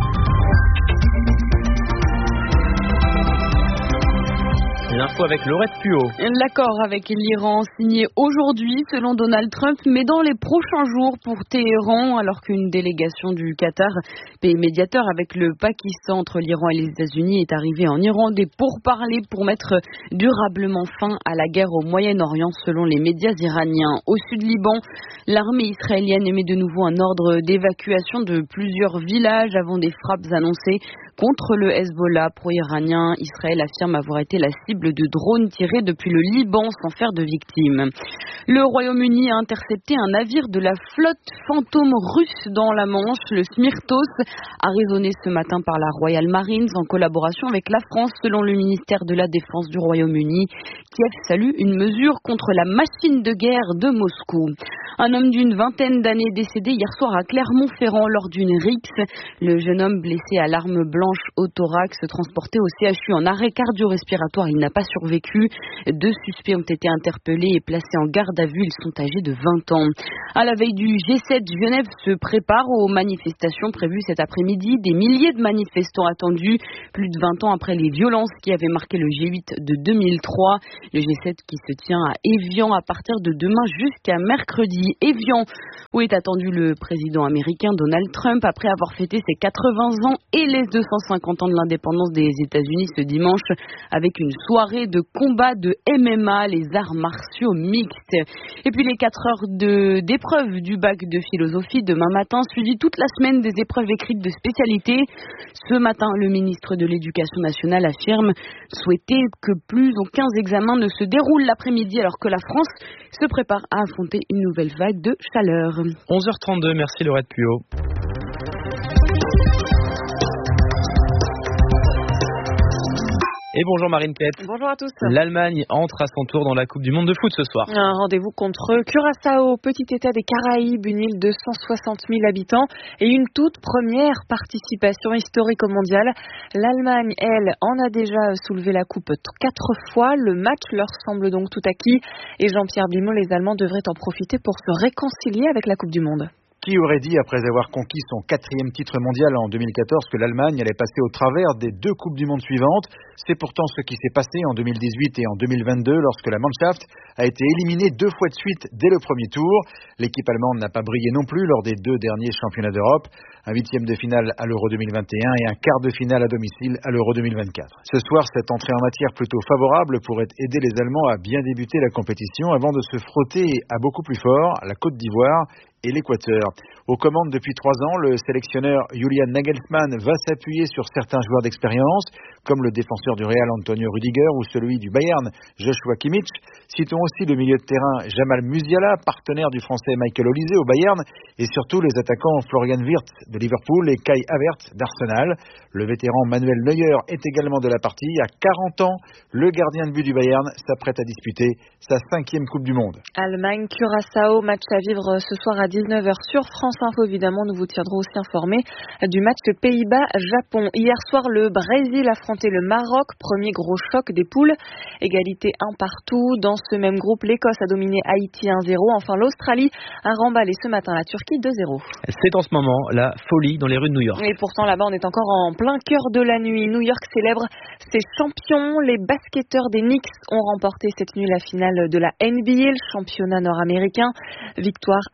L'info avec Laurette Puot. L'accord avec l'Iran signé aujourd'hui selon Donald Trump, mais dans les prochains jours pour Téhéran, alors qu'une délégation du Qatar, pays médiateur avec le Pakistan entre l'Iran et les États-Unis, est arrivée en Iran. Des pourparlers pour mettre durablement fin à la guerre au Moyen-Orient selon les médias iraniens. Au sud Liban, l'armée israélienne émet de nouveau un ordre d'évacuation de plusieurs villages avant des frappes annoncées contre le Hezbollah pro-iranien. Israël affirme avoir été la cible de drones tirés depuis le Liban sans faire de victimes. Le Royaume-Uni a intercepté un navire de la flotte fantôme russe dans la Manche, le Smyrtos, arraisonné ce matin par la Royal Marines en collaboration avec la France, selon le ministère de la Défense du Royaume-Uni. Kiev salue une mesure contre la machine de guerre de Moscou. Un homme d'une vingtaine d'années décédé hier soir à Clermont-Ferrand lors d'une rixe. Le jeune homme blessé à l'arme blanche au thorax transporté au C H U en arrêt cardio-respiratoire. Il n'a pas survécu. Deux suspects ont été interpellés et placés en garde à vue. Ils sont âgés de vingt ans. À la veille du G sept, Genève se prépare aux manifestations prévues cet après-midi. Des milliers de manifestants attendus, plus de vingt ans après les violences qui avaient marqué le G huit de deux mille trois. Le G sept qui se tient à Évian à partir de demain jusqu'à mercredi. Évian, où est attendu le président américain Donald Trump après avoir fêté ses quatre-vingts ans et les deux cent cinquante ans de l'indépendance des États-Unis ce dimanche avec une soirée de combat de M M A, les arts martiaux mixtes. Et puis les quatre heures de, d'épreuves du bac de philosophie demain matin, suivi toute la semaine des épreuves écrites de spécialité. Ce matin, le ministre de l'Éducation nationale affirme souhaiter que plus aucun examen ne se déroule l'après-midi alors que la France se prépare à affronter une nouvelle vague de chaleur. onze heures trente-deux, merci Laurette Puot. Et bonjour Marine Plette. Bonjour à tous. L'Allemagne entre à son tour dans la Coupe du Monde de foot ce soir. Un rendez-vous contre Curaçao, petit état des Caraïbes, une île de cent soixante mille habitants et une toute première participation historique au mondial. L'Allemagne, elle, en a déjà soulevé la coupe quatre fois. Le match leur semble donc tout acquis et Jean-Pierre Blimaud, les Allemands devraient en profiter pour se réconcilier avec la Coupe du Monde. Qui aurait dit, après avoir conquis son quatrième titre mondial en deux mille quatorze, que l'Allemagne allait passer au travers des deux Coupes du Monde suivantes? C'est pourtant ce qui s'est passé en deux mille dix-huit et en deux mille vingt-deux, lorsque la Mannschaft a été éliminée deux fois de suite dès le premier tour. L'équipe allemande n'a pas brillé non plus lors des deux derniers championnats d'Europe. Un huitième de finale à l'Euro deux mille vingt et un et un quart de finale à domicile à l'Euro deux mille vingt-quatre. Ce soir, cette entrée en matière plutôt favorable pourrait aider les Allemands à bien débuter la compétition avant de se frotter à beaucoup plus fort la Côte d'Ivoire et l'Équateur. Aux commandes depuis trois ans, le sélectionneur Julian Nagelsmann va s'appuyer sur certains joueurs d'expérience, comme le défenseur du Real Antonio Rüdiger ou celui du Bayern Joshua Kimmich. Citons aussi le milieu de terrain Jamal Musiala, partenaire du français Michael Olise au Bayern, et surtout les attaquants Florian Wirtz de Liverpool et Kai Havertz d'Arsenal. Le vétéran Manuel Neuer est également de la partie. À quarante ans, le gardien de but du Bayern s'apprête à disputer sa cinquième Coupe du Monde. Allemagne, Curaçao, match à vivre ce soir à dix-neuf heures sur France Info. Évidemment, nous vous tiendrons aussi informés du match Pays-Bas-Japon. Hier soir, le Brésil affrontait le Maroc, premier gros choc des poules. Égalité un partout. Dans ce même groupe, l'Écosse a dominé Haïti un zéro. Enfin, l'Australie a remballé ce matin la Turquie deux zéro. C'est en ce moment la folie dans les rues de New York. Et pourtant, là-bas, on est encore en plein cœur de la nuit. New York célèbre ses champions. Les basketteurs des Knicks ont remporté cette nuit la finale de la N B A, le championnat nord-américain. Victoire arrachée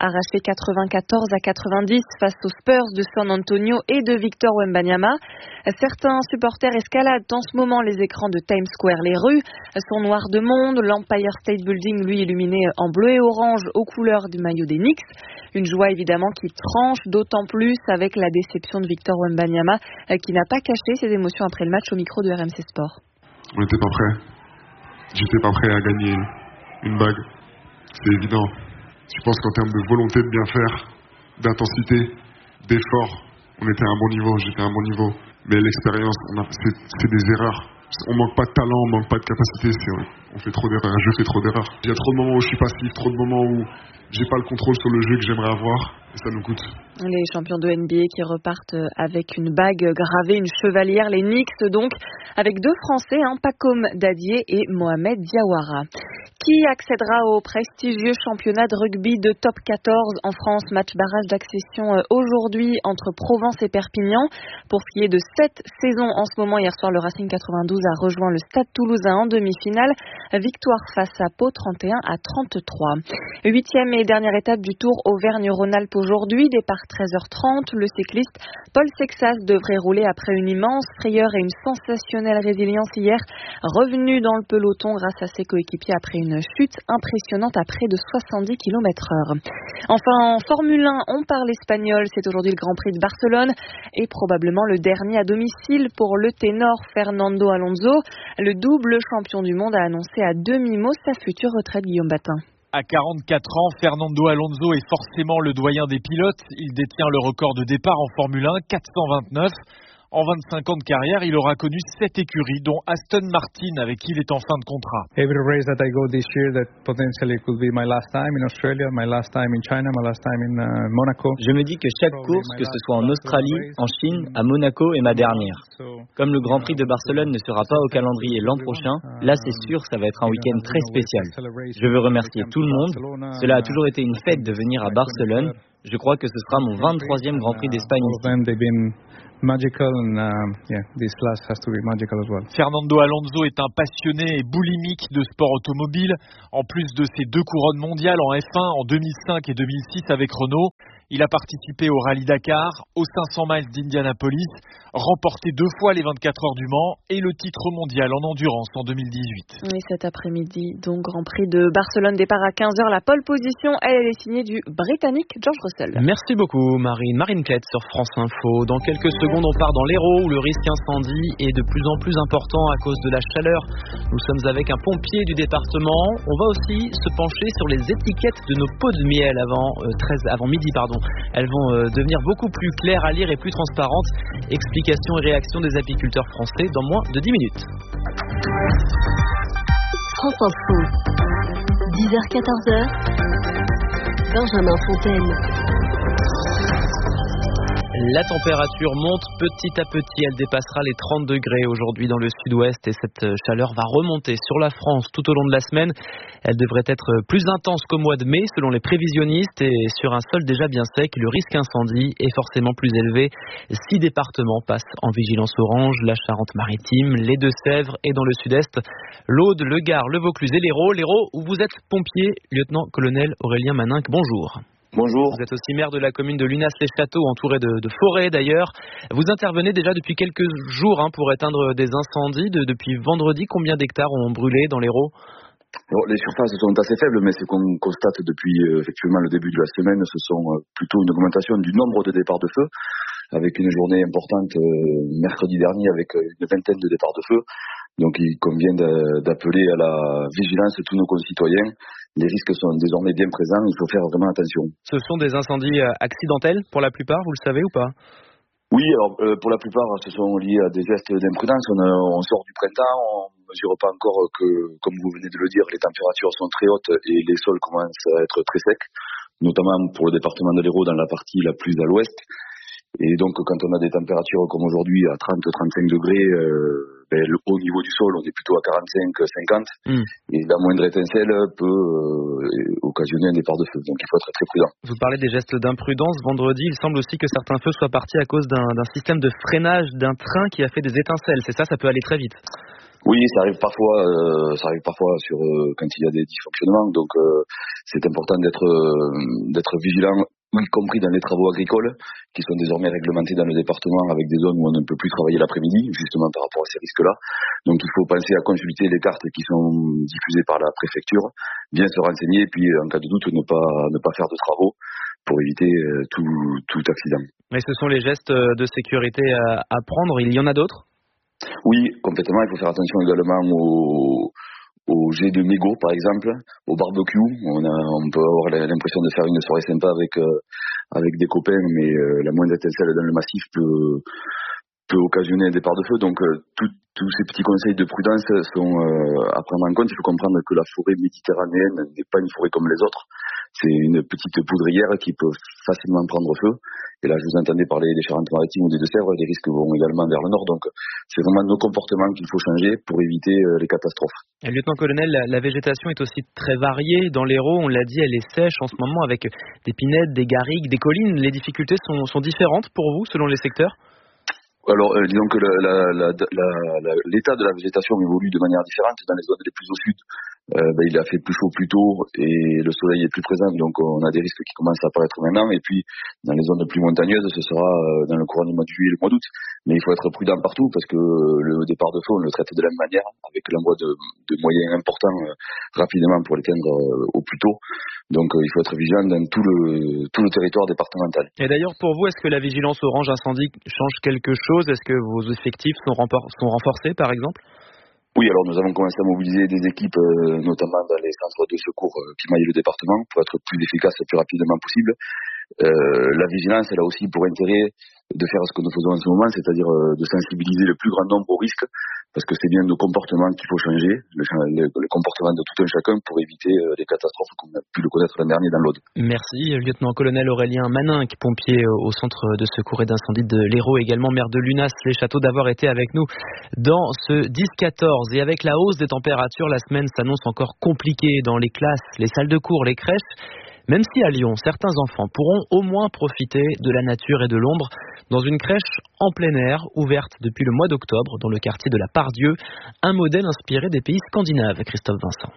quatre-vingt-quatorze à quatre-vingt-dix face aux Spurs de San Antonio et de Victor Wembanyama. Certains supporters escaladent en ce moment les écrans de Times Square. Les rues sont noires de monde. L'Empire State Building, lui, illuminé en bleu et orange aux couleurs du maillot des Knicks. Une joie évidemment qui tranche d'autant plus avec la déception de Victor Wembanyama qui n'a pas caché ses émotions après le match au micro de R M C Sport. On n'était pas prêts. J'étais pas prêt à gagner une bague. C'est évident. Je pense qu'en termes de volonté de bien faire, d'intensité, d'effort, on était à un bon niveau, j'étais à un bon niveau. Mais l'expérience, on a, c'est, c'est des erreurs. On manque pas de talent, on manque pas de capacité. C'est, on fait trop d'erreurs, je fais trop d'erreurs. Il y a trop de moments où je suis passif, trop de moments où j'ai pas le contrôle sur le jeu que j'aimerais avoir. Et ça nous coûte. Les champions de N B A qui repartent avec une bague gravée, une chevalière, les Knicks donc, avec deux Français, hein, Pacom Dadier et Mohamed Diawara. Qui accédera au prestigieux championnat de rugby de top quatorze en France? Match barrage d'accession aujourd'hui entre Provence et Perpignan. Pour ce qui est de cette saison en ce moment, hier soir, le Racing quatre-vingt-douze a rejoint le Stade Toulousain en demi-finale. Victoire face à Pau, trente et un à trente-trois. Huitième et dernière étape du Tour Auvergne-Rhône-Alpes aujourd'hui, départ treize heures trente. Le cycliste Paul Sexas devrait rouler après une immense frayeur et une sensationnelle résilience hier, revenu dans le peloton grâce à ses coéquipiers après une chute impressionnante à près de soixante-dix kilomètres heure. Enfin, en Formule un, on parle espagnol. C'est aujourd'hui le Grand Prix de Barcelone et probablement le dernier à domicile pour le ténor Fernando Alonso. Le double champion du monde a annoncé à demi-mot sa future retraite, Guillaume Batin. À quarante-quatre ans, Fernando Alonso est forcément le doyen des pilotes. Il détient le record de départ en Formule un, quatre cent vingt-neuf. En vingt-cinq ans de carrière, il aura connu sept écuries, dont Aston Martin, avec qui il est en fin de contrat. Every race that I go this year, that potentially could be my last time in Australia, my last time in China, my last time in uh, Monaco. Je me dis que chaque course, que ce soit en Australie, en Chine, à Monaco, est ma dernière. Comme le Grand Prix de Barcelone ne sera pas au calendrier l'an prochain, là c'est sûr, ça va être un week-end très spécial. Je veux remercier tout le monde. Cela a toujours été une fête de venir à Barcelone. Je crois que ce sera mon vingt-troisième Grand Prix d'Espagne ici. Magical and uh, yeah, this last has to be magical as well. Fernando Alonso est un passionné et boulimique de sport automobile. En plus de ses deux couronnes mondiales en F un en deux mille cinq et deux mille six avec Renault, il a participé au Rallye Dakar, aux cinq cents miles d'Indianapolis, remporté deux fois les vingt-quatre heures du Mans et le titre mondial en endurance en deux mille dix-huit. Et cet après-midi, donc Grand Prix de Barcelone, départ à quinze heures. La pole position, elle, elle est signée du Britannique George Russell. Merci beaucoup Marine. Marine Klett sur France Info. Dans quelques secondes, on part dans l'Hérault où le risque incendie est de plus en plus important à cause de la chaleur. Nous sommes avec un pompier du département. On va aussi se pencher sur les étiquettes de nos pots de miel avant, euh, treize, avant midi. Pardon. Elles vont euh, devenir beaucoup plus claires à lire et plus transparentes. Explications et réactions des apiculteurs français dans moins de dix minutes. France Info, dix heures quatorze heures, Benjamin Fontaine. La température monte petit à petit, elle dépassera les trente degrés aujourd'hui dans le sud-ouest et cette chaleur va remonter sur la France tout au long de la semaine. Elle devrait être plus intense qu'au mois de mai selon les prévisionnistes et sur un sol déjà bien sec, le risque incendie est forcément plus élevé. Six départements passent en vigilance orange, la Charente-Maritime, les Deux-Sèvres et dans le sud-est, l'Aude, le Gard, le Vaucluse et l'Hérault. L'Hérault où vous êtes pompier, lieutenant-colonel Aurélien Maninck, bonjour. Bonjour. Vous êtes aussi maire de la commune de Lunas-les-Châteaux, entouré de, de forêts d'ailleurs. Vous intervenez déjà depuis quelques jours hein, pour éteindre des incendies. De, depuis vendredi, combien d'hectares ont brûlé dans l'Hérault ? Bon, les surfaces sont assez faibles, mais ce qu'on constate depuis euh, effectivement le début de la semaine, ce sont euh, plutôt une augmentation du nombre de départs de feu, avec une journée importante euh, mercredi dernier avec euh, une vingtaine de départs de feu. Donc il convient de, d'appeler à la vigilance tous nos concitoyens. Les risques sont désormais bien présents, il faut faire vraiment attention. Ce sont des incendies accidentels pour la plupart, vous le savez ou pas ? Oui, alors euh, pour la plupart, ce sont liés à des gestes d'imprudence. On, euh, on sort du printemps, on ne mesure pas encore que, comme vous venez de le dire, les températures sont très hautes et les sols commencent à être très secs, notamment pour le département de l'Hérault dans la partie la plus à l'ouest. Et donc quand on a des températures comme aujourd'hui à trente à trente-cinq degrés, euh, ben, le haut niveau du sol, on est plutôt à quarante-cinq à cinquante. Mmh. Et la moindre étincelle peut euh, occasionner un départ de feu. Donc il faut être très prudent. Vous parlez des gestes d'imprudence. Vendredi, il semble aussi que certains feux soient partis à cause d'un, d'un système de freinage d'un train qui a fait des étincelles. C'est ça, ça peut aller très vite. Oui, ça arrive parfois, euh, ça arrive parfois sur euh, quand il y a des dysfonctionnements. Donc euh, c'est important d'être euh, d'être vigilant y compris dans les travaux agricoles, qui sont désormais réglementés dans le département avec des zones où on ne peut plus travailler l'après-midi, justement par rapport à ces risques-là. Donc il faut penser à consulter les cartes qui sont diffusées par la préfecture, bien se renseigner, et puis en cas de doute, ne pas, ne pas faire de travaux pour éviter tout, tout accident. Mais ce sont les gestes de sécurité à, à prendre, il y en a d'autres ? Oui, complètement, il faut faire attention également aux... au jet de mégots par exemple, au barbecue, on, a, on peut avoir l'impression de faire une soirée sympa avec, euh, avec des copains, mais euh, la moindre étincelle dans le massif peut, peut occasionner un départ de feu, donc euh, tous ces petits conseils de prudence sont euh, à prendre en compte. Il faut comprendre que la forêt méditerranéenne n'est pas une forêt comme les autres, c'est une petite poudrière qui peut facilement prendre feu. Et là, je vous entendais parler des Charentes-Maritimes ou des Deux-Sèvres, les risques vont également vers le nord. Donc, c'est vraiment nos comportements qu'il faut changer pour éviter les catastrophes. Et lieutenant-colonel, la, la végétation est aussi très variée. Dans l'Hérault, on l'a dit, elle est sèche en ce moment avec des pinettes, des garrigues, des collines. Les difficultés sont, sont différentes pour vous, selon les secteurs ? Alors, euh, disons que la, la, la, la, la, l'état de la végétation évolue de manière différente. Dans les zones les plus au sud, euh, ben, il a fait plus chaud plus tôt et le soleil est plus présent, donc on a des risques qui commencent à apparaître maintenant. Et puis, dans les zones les plus montagneuses, ce sera dans le courant du mois de juillet et le mois d'août. Mais il faut être prudent partout parce que le départ de feu, on le traite de la même manière, avec l'envoi de, de moyens importants euh, rapidement pour l'éteindre euh, au plus tôt. Donc euh, il faut être vigilant dans tout le, tout le territoire départemental. Et d'ailleurs, pour vous, est-ce que la vigilance orange incendie change quelque chose ? Est-ce que vos effectifs sont, rempor- sont renforcés, par exemple ? Oui, alors nous avons commencé à mobiliser des équipes, euh, notamment dans les centres de secours euh, qui maillent le département, pour être plus efficace le plus rapidement possible. Euh, la vigilance, elle a aussi pour intérêt de faire ce que nous faisons en ce moment, c'est-à-dire euh, de sensibiliser le plus grand nombre aux risques, parce que c'est bien nos comportements qu'il faut changer, le, le, le comportement de tout un chacun pour éviter euh, les catastrophes qu'on a pu le connaître l'an dernier dans l'Aude. Lieutenant lieutenant-colonel Aurélien Maninck, pompier au centre de secours et d'incendie de l'Hérault, également maire de Lunas, les Châteaux, d'avoir été avec nous dans ce dix quatorze. Et avec la hausse des températures, la semaine s'annonce encore compliquée dans les classes, les salles de cours, les crèches. Même si à Lyon, certains enfants pourront au moins profiter de la nature et de l'ombre dans une crèche en plein air, ouverte depuis le mois d'octobre dans le quartier de la Pardieu, un modèle inspiré des pays scandinaves. Christophe Vincent.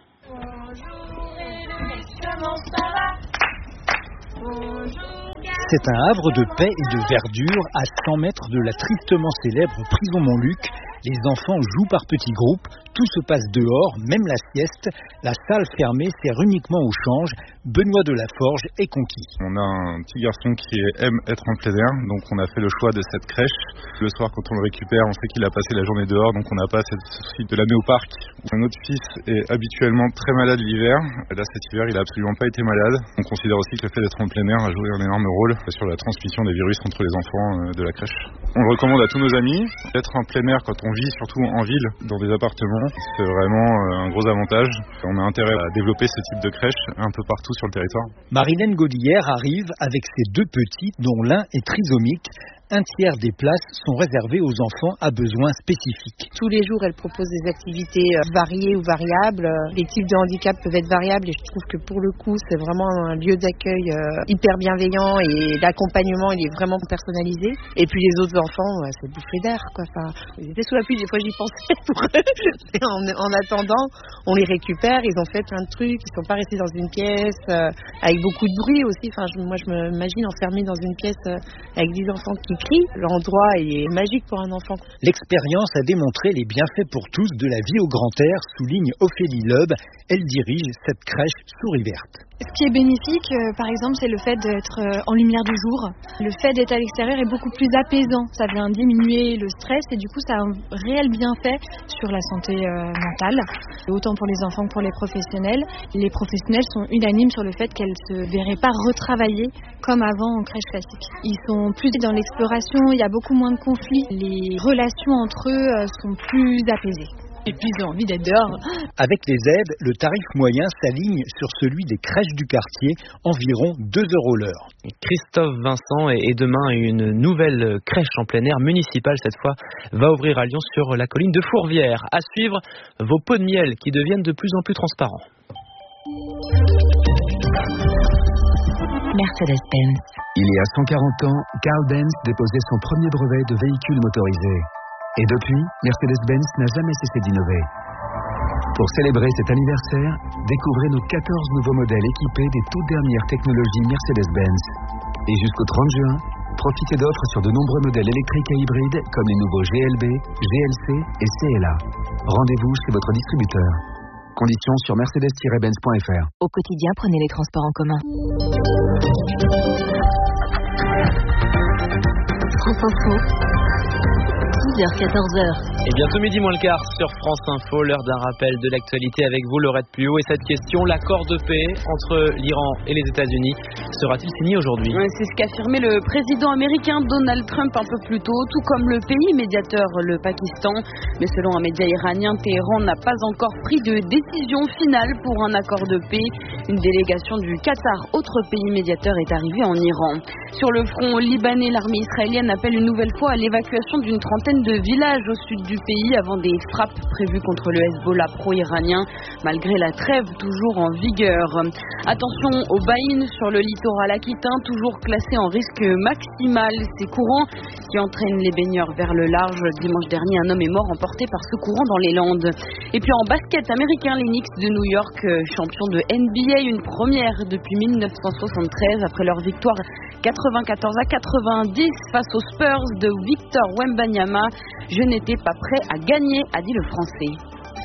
C'est un havre de paix et de verdure à cent mètres de la tristement célèbre prison Montluc. Les enfants jouent par petits groupes, tout se passe dehors, même la sieste. La salle fermée sert uniquement au change. Benoît de la Forge est conquis. On a un petit garçon qui aime être en plein air, donc on a fait le choix de cette crèche. Le soir, quand on le récupère, on sait qu'il a passé la journée dehors, donc on n'a pas cette souci de l'amener au parc. Un autre fils est habituellement très malade l'hiver. Là, cet hiver, il n'a absolument pas été malade. On considère aussi que le fait d'être en plein air a joué un énorme rôle sur la transmission des virus entre les enfants de la crèche. On le recommande à tous nos amis. D'être en plein air quand on vit surtout en ville, dans des appartements, c'est vraiment un gros avantage. On a intérêt à développer ce type de crèche un peu partout sur le territoire. Marilène Godillère arrive avec ses deux petits, dont l'un est trisomique. Un tiers des places sont réservées aux enfants à besoins spécifiques. Tous les jours, elle propose des activités variées ou variables. Les types de handicap peuvent être variables et je trouve que pour le coup, c'est vraiment un lieu d'accueil hyper bienveillant et l'accompagnement, il est vraiment personnalisé. Et puis les autres enfants, c'est bouffée d'air, quoi. Enfin, ils étaient sous la pluie, des fois j'y pensais pour eux. En, en attendant, on les récupère, ils ont fait plein de trucs, ils sont pas restés dans une pièce euh, avec beaucoup de bruit aussi. Enfin, je, moi, je m'imagine enfermée dans une pièce euh, avec des enfants qui l'endroit est magique pour un enfant. L'expérience a démontré les bienfaits pour tous de la vie au grand air, souligne Ophélie Loeb. Elle dirige cette crèche Souris Verte. Ce qui est bénéfique, euh, par exemple, c'est le fait d'être euh, en lumière du jour. Le fait d'être à l'extérieur est beaucoup plus apaisant. Ça vient diminuer le stress et du coup, ça a un réel bienfait sur la santé euh, mentale, autant pour les enfants que pour les professionnels. Les professionnels sont unanimes sur le fait qu'elles ne se verraient pas retravailler comme avant en crèche classique. Ils sont plus dans l'exploration, il y a beaucoup moins de conflits. Les relations entre eux euh, sont plus apaisées. Et puis ils ont envie d'être dehors. Avec les aides, le tarif moyen s'aligne sur celui des crèches du quartier, environ deux euros l'heure. Christophe Vincent, et demain une nouvelle crèche en plein air municipale cette fois va ouvrir à Lyon sur la colline de Fourvière. À suivre, vos pots de miel qui deviennent de plus en plus transparents. Mercedes-Benz. Il y a cent quarante ans, Carl Benz déposait son premier brevet de véhicule motorisé. Et depuis, Mercedes-Benz n'a jamais cessé d'innover. Pour célébrer cet anniversaire, découvrez nos quatorze nouveaux modèles équipés des toutes dernières technologies Mercedes-Benz. Et jusqu'au trente juin, profitez d'offres sur de nombreux modèles électriques et hybrides comme les nouveaux G L B, G L C et C L A. Rendez-vous chez votre distributeur. Conditions sur mercedes tiret benz point f r. Au quotidien, prenez les transports en commun. France Info. six heures quatorze heures. Et bientôt midi moins le quart sur France Info, l'heure d'un rappel de l'actualité avec vous, Laurette Puot. Et cette question, l'accord de paix entre l'Iran et les États-Unis sera-t-il signé aujourd'hui? Ouais, c'est ce qu'affirmait le président américain Donald Trump un peu plus tôt, tout comme le pays médiateur, le Pakistan. Mais selon un média iranien, Téhéran n'a pas encore pris de décision finale pour un accord de paix. Une délégation du Qatar, autre pays médiateur, est arrivée en Iran. Sur le front libanais, l'armée israélienne appelle une nouvelle fois à l'évacuation d'une trentaine de villages au sud du pays avant des frappes prévues contre le Hezbollah pro-iranien, malgré la trêve toujours en vigueur. Attention aux baïnes sur le littoral aquitain, toujours classé en risque maximal. Ces courants qui entraînent les baigneurs vers le large. Dimanche dernier, un homme est mort emporté par ce courant dans les Landes. Et puis en basket américain, les Knicks de New York, champions de N B A, une première depuis mille neuf cent soixante-treize après leur victoire quatre-vingt-quatorze à quatre-vingt-dix face aux Spurs de Victor Wembanyama. Je n'étais pas prêt à gagner, a dit le Français.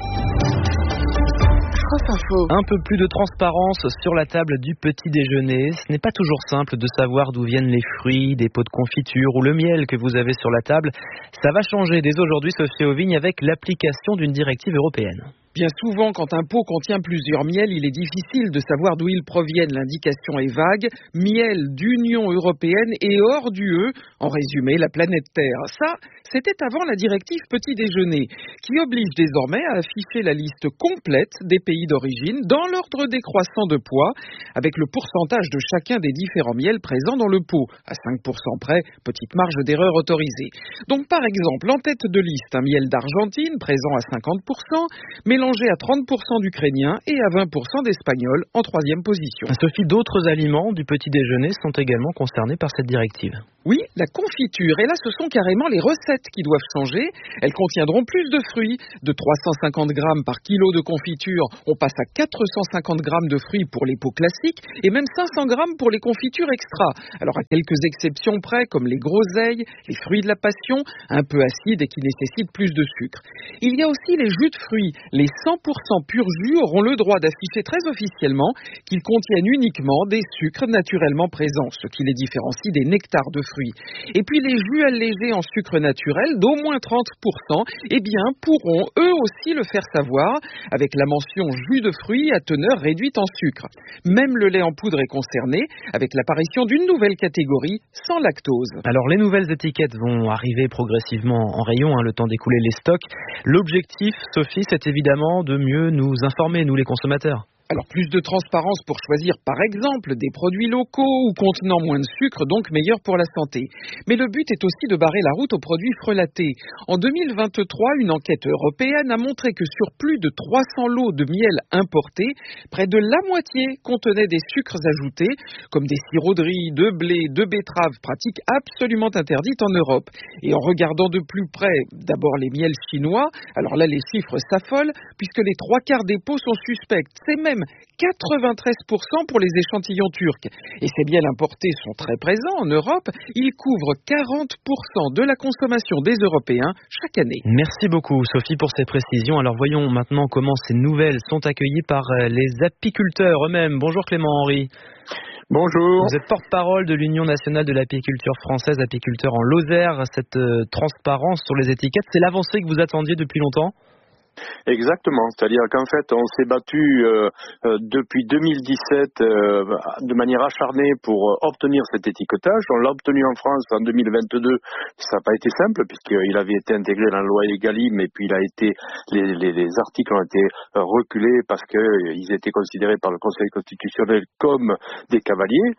Un peu plus de transparence sur la table du petit déjeuner. Ce n'est pas toujours simple de savoir d'où viennent les fruits, des pots de confiture ou le miel que vous avez sur la table. Ça va changer dès aujourd'hui, Sophie Auvigne, avec l'application d'une directive européenne. Bien souvent, quand un pot contient plusieurs miels, il est difficile de savoir d'où ils proviennent. L'indication est vague. Miel d'Union européenne et hors d'U E, en résumé, la planète Terre. Ça, c'était avant la directive petit déjeuner, qui oblige désormais à afficher la liste complète des pays d'origine dans l'ordre décroissant de poids, avec le pourcentage de chacun des différents miels présents dans le pot. À cinq pour cent près, petite marge d'erreur autorisée. Donc par exemple, en tête de liste, un miel d'Argentine, présent à cinquante pour cent, mélangé à trente pour cent d'Ukrainien et à vingt pour cent d'Espagnol en troisième position. Sophie, d'autres aliments du petit déjeuner sont également concernés par cette directive. Oui, la confiture. Et là, ce sont carrément les recettes qui doivent changer. Elles contiendront plus de fruits. De trois cent cinquante grammes par kilo de confiture, on passe à quatre cent cinquante grammes de fruits pour les pots classiques et même cinq cents grammes pour les confitures extra. Alors, à quelques exceptions près, comme les groseilles, les fruits de la passion, un peu acides et qui nécessitent plus de sucre. Il y a aussi les jus de fruits. Les cent pour cent pur jus auront le droit d'afficher très officiellement qu'ils contiennent uniquement des sucres naturellement présents, ce qui les différencie des nectars de fruits. Et puis les jus allégés en sucre naturel d'au moins trente pour cent, eh bien, pourront eux aussi le faire savoir avec la mention jus de fruits à teneur réduite en sucre. Même le lait en poudre est concerné avec l'apparition d'une nouvelle catégorie sans lactose. Alors les nouvelles étiquettes vont arriver progressivement en rayon, hein, le temps d'écouler les stocks. L'objectif, Sophie, c'est évidemment de mieux nous informer, nous les consommateurs. Alors plus de transparence pour choisir par exemple des produits locaux ou contenant moins de sucre, donc meilleurs pour la santé. Mais le but est aussi de barrer la route aux produits frelatés. En deux mille vingt-trois, une enquête européenne a montré que sur plus de trois cents lots de miel importés, près de la moitié contenaient des sucres ajoutés, comme des sirops de riz, de blé, de betterave, pratique absolument interdite en Europe. Et en regardant de plus près d'abord les miels chinois, alors là les chiffres s'affolent, puisque les trois quarts des pots sont suspects. C'est même quatre-vingt-treize pour cent pour les échantillons turcs. Et ces miels importés sont très présents en Europe. Ils couvrent quarante pour cent de la consommation des Européens chaque année. Merci beaucoup Sophie pour ces précisions. Alors voyons maintenant comment ces nouvelles sont accueillies par les apiculteurs eux-mêmes. Bonjour Clément Henry. Bonjour. Vous êtes porte-parole de l'Union nationale de l'apiculture française, apiculteur en Lozère. Cette euh, transparence sur les étiquettes, c'est l'avancée que vous attendiez depuis longtemps ? Exactement, c'est-à-dire qu'en fait on s'est battu euh, euh, depuis deux mille dix-sept euh, de manière acharnée pour euh, obtenir cet étiquetage. On l'a obtenu en France en deux mille vingt-deux, ça n'a pas été simple puisqu'il avait été intégré dans la loi Egalim et puis il a été les, les, les articles ont été euh, reculés parce qu'ils étaient considérés par le Conseil constitutionnel comme des cavaliers.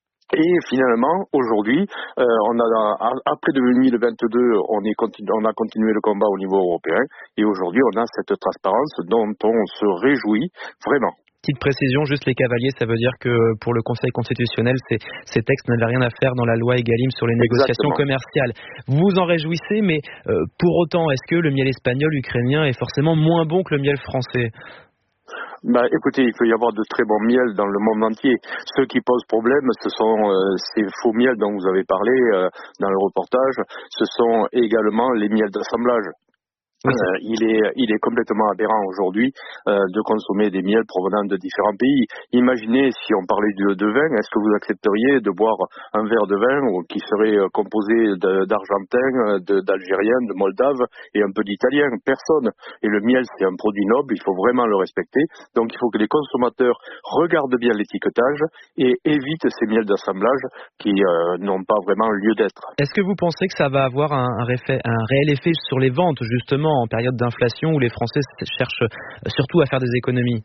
Et finalement, aujourd'hui, euh, on a après deux mille vingt-deux, on, est continu, on a continué le combat au niveau européen, et aujourd'hui, on a cette transparence dont on se réjouit vraiment. Petite précision, juste les cavaliers, ça veut dire que pour le Conseil constitutionnel, ces, ces textes n'avaient rien à faire dans la loi Egalim sur les négociations Exactement. commerciales. Vous vous en réjouissez, mais euh, pour autant, est-ce que le miel espagnol, ukrainien est forcément moins bon que le miel français ? Bah, écoutez, il peut y avoir de très bons miels dans le monde entier. Ceux qui posent problème, ce sont euh, ces faux miels dont vous avez parlé euh, dans le reportage. Ce sont également les miels d'assemblage. Euh, il est, il est complètement aberrant aujourd'hui euh, de consommer des miels provenant de différents pays. Imaginez si on parlait de, de vin, est-ce que vous accepteriez de boire un verre de vin qui serait composé de, d'argentin, de, d'algérien, de moldave et un peu d'italien? Personne. Et le miel, c'est un produit noble, il faut vraiment le respecter. Donc il faut que les consommateurs regardent bien l'étiquetage et évitent ces miels d'assemblage qui euh, n'ont pas vraiment lieu d'être. Est-ce que vous pensez que ça va avoir un, un, réfé, un réel effet sur les ventes, justement, en période d'inflation où les Français cherchent surtout à faire des économies?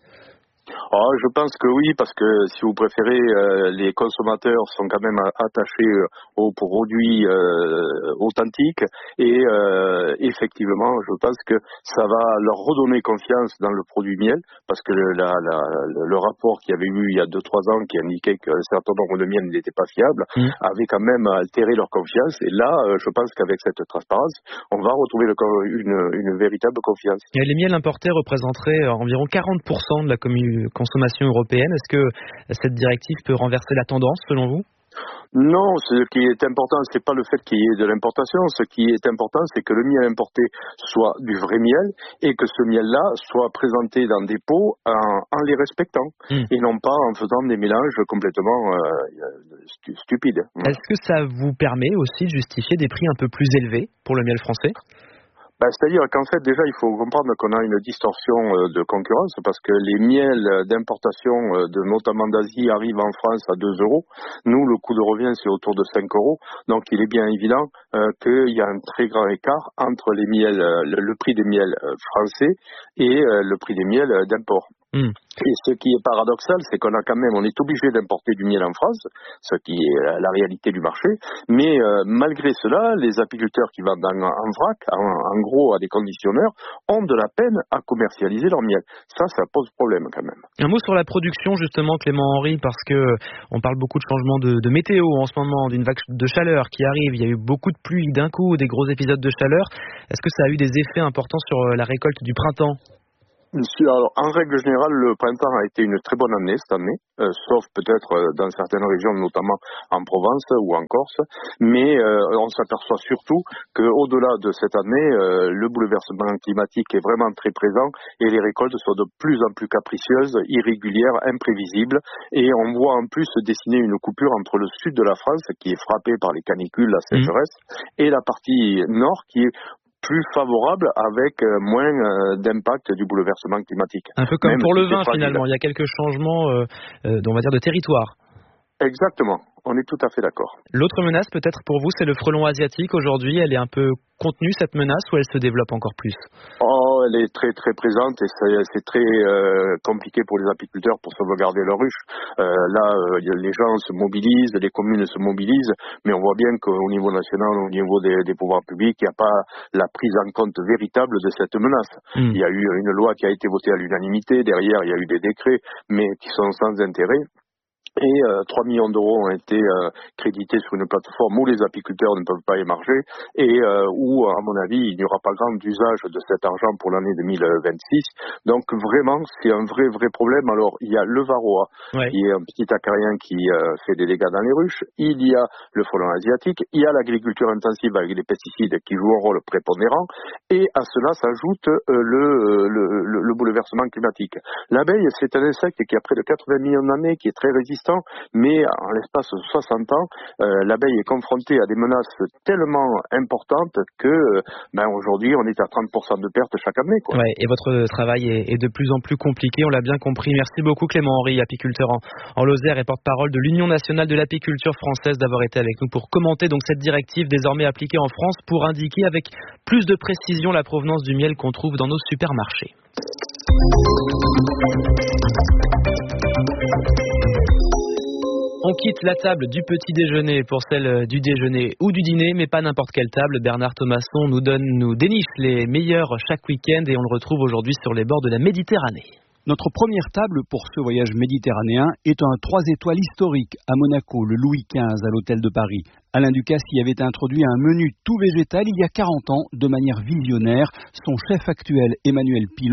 Oh, je pense que oui, parce que si vous préférez, euh, les consommateurs sont quand même attachés aux produits euh, authentiques et euh, effectivement, je pense que ça va leur redonner confiance dans le produit miel, parce que le, la, la, le rapport qu'il y avait eu il y a deux trois ans qui indiquait qu'un certain nombre de miels n'étaient pas fiables, mmh. avait quand même altéré leur confiance. Et là, je pense qu'avec cette transparence, on va retrouver le, une, une véritable confiance. Et les miels importés représenteraient environ quarante pour cent de la communauté consommation européenne. Est-ce que cette directive peut renverser la tendance selon vous? Non, ce qui est important, c'est pas le fait qu'il y ait de l'importation. Ce qui est important, c'est que le miel importé soit du vrai miel et que ce miel-là soit présenté dans des pots en, en les respectant mmh. et non pas en faisant des mélanges complètement euh, stupides. Est-ce que ça vous permet aussi de justifier des prix un peu plus élevés pour le miel français? Ben, c'est-à-dire qu'en fait, déjà, il faut comprendre qu'on a une distorsion euh, de concurrence parce que les miels d'importation, euh, de, notamment d'Asie, arrivent en France à deux euros. Nous, le coût de revient, c'est autour de cinq euros. Donc, il est bien évident euh, qu'il y a un très grand écart entre les miels, euh, le, le prix des miels euh, français et euh, le prix des miels euh, d'import. Mmh. Et ce qui est paradoxal, c'est qu'on a quand même, on est obligé d'importer du miel en France, ce qui est la réalité du marché. Mais euh, malgré cela, les apiculteurs qui vendent en, en vrac, en, en gros à des conditionneurs, ont de la peine à commercialiser leur miel. Ça, ça pose problème quand même. Un mot sur la production justement, Clément Henry, parce que on parle beaucoup de changements de, de météo en ce moment, d'une vague de chaleur qui arrive. Il y a eu beaucoup de pluie d'un coup, des gros épisodes de chaleur. Est-ce que ça a eu des effets importants sur la récolte du printemps? Alors, en règle générale, le printemps a été une très bonne année cette année, euh, sauf peut-être euh, dans certaines régions, notamment en Provence ou en Corse. Mais euh, on s'aperçoit surtout qu'au-delà de cette année, euh, le bouleversement climatique est vraiment très présent et les récoltes sont de plus en plus capricieuses, irrégulières, imprévisibles. Et on voit en plus se dessiner une coupure entre le sud de la France, qui est frappé par les canicules, la sécheresse, mmh. et la partie nord, qui est plus favorable avec euh, moins euh, d'impact du bouleversement climatique. Un peu comme Même pour si le vin finalement, il y a quelques changements euh, euh, on va dire de territoire. Exactement, on est tout à fait d'accord. L'autre menace peut-être pour vous, c'est le frelon asiatique. Aujourd'hui, elle est un peu contenue cette menace ou elle se développe encore plus? Oh, elle est très très présente et c'est, c'est très euh, compliqué pour les apiculteurs pour sauvegarder leurs ruches. Euh, là, euh, les gens se mobilisent, les communes se mobilisent, mais on voit bien qu'au niveau national, au niveau des, des pouvoirs publics, il n'y a pas la prise en compte véritable de cette menace. Mmh. Il y a eu une loi qui a été votée à l'unanimité, derrière il y a eu des décrets, mais qui sont sans intérêt. Et euh, trois millions d'euros ont été euh, crédités sur une plateforme où les apiculteurs ne peuvent pas émarger et euh, où, à mon avis, il n'y aura pas grand usage de cet argent pour l'année deux mille vingt-six. Donc vraiment, c'est un vrai, vrai problème. Alors, il y a le varroa, ouais. qui est un petit acarien qui euh, fait des dégâts dans les ruches. Il y a le frelon asiatique. Il y a l'agriculture intensive avec les pesticides qui jouent un rôle prépondérant. Et à cela s'ajoute euh, le, le, le, le bouleversement climatique. L'abeille, c'est un insecte qui a près de quatre-vingts millions d'années, qui est très résistant. Mais en l'espace de soixante ans, euh, l'abeille est confrontée à des menaces tellement importantes que ben, aujourd'hui on est à trente pour cent de pertes chaque année. Quoi. Ouais, et votre travail est, est de plus en plus compliqué, on l'a bien compris. Merci beaucoup Clément Henry, apiculteur en, en Lozère et porte-parole de l'Union nationale de l'apiculture française, d'avoir été avec nous pour commenter donc cette directive désormais appliquée en France pour indiquer avec plus de précision la provenance du miel qu'on trouve dans nos supermarchés. On quitte la table du petit déjeuner pour celle du déjeuner ou du dîner, mais pas n'importe quelle table. Bernard Thomasson nous donne, nous déniche les meilleurs chaque week-end et on le retrouve aujourd'hui sur les bords de la Méditerranée. Notre première table pour ce voyage méditerranéen est un trois étoiles historique à Monaco, le Louis quinze à l'hôtel de Paris. Alain Ducasse y avait introduit un menu tout végétal il y a quarante ans de manière visionnaire. Son chef actuel, Emmanuel Pilon,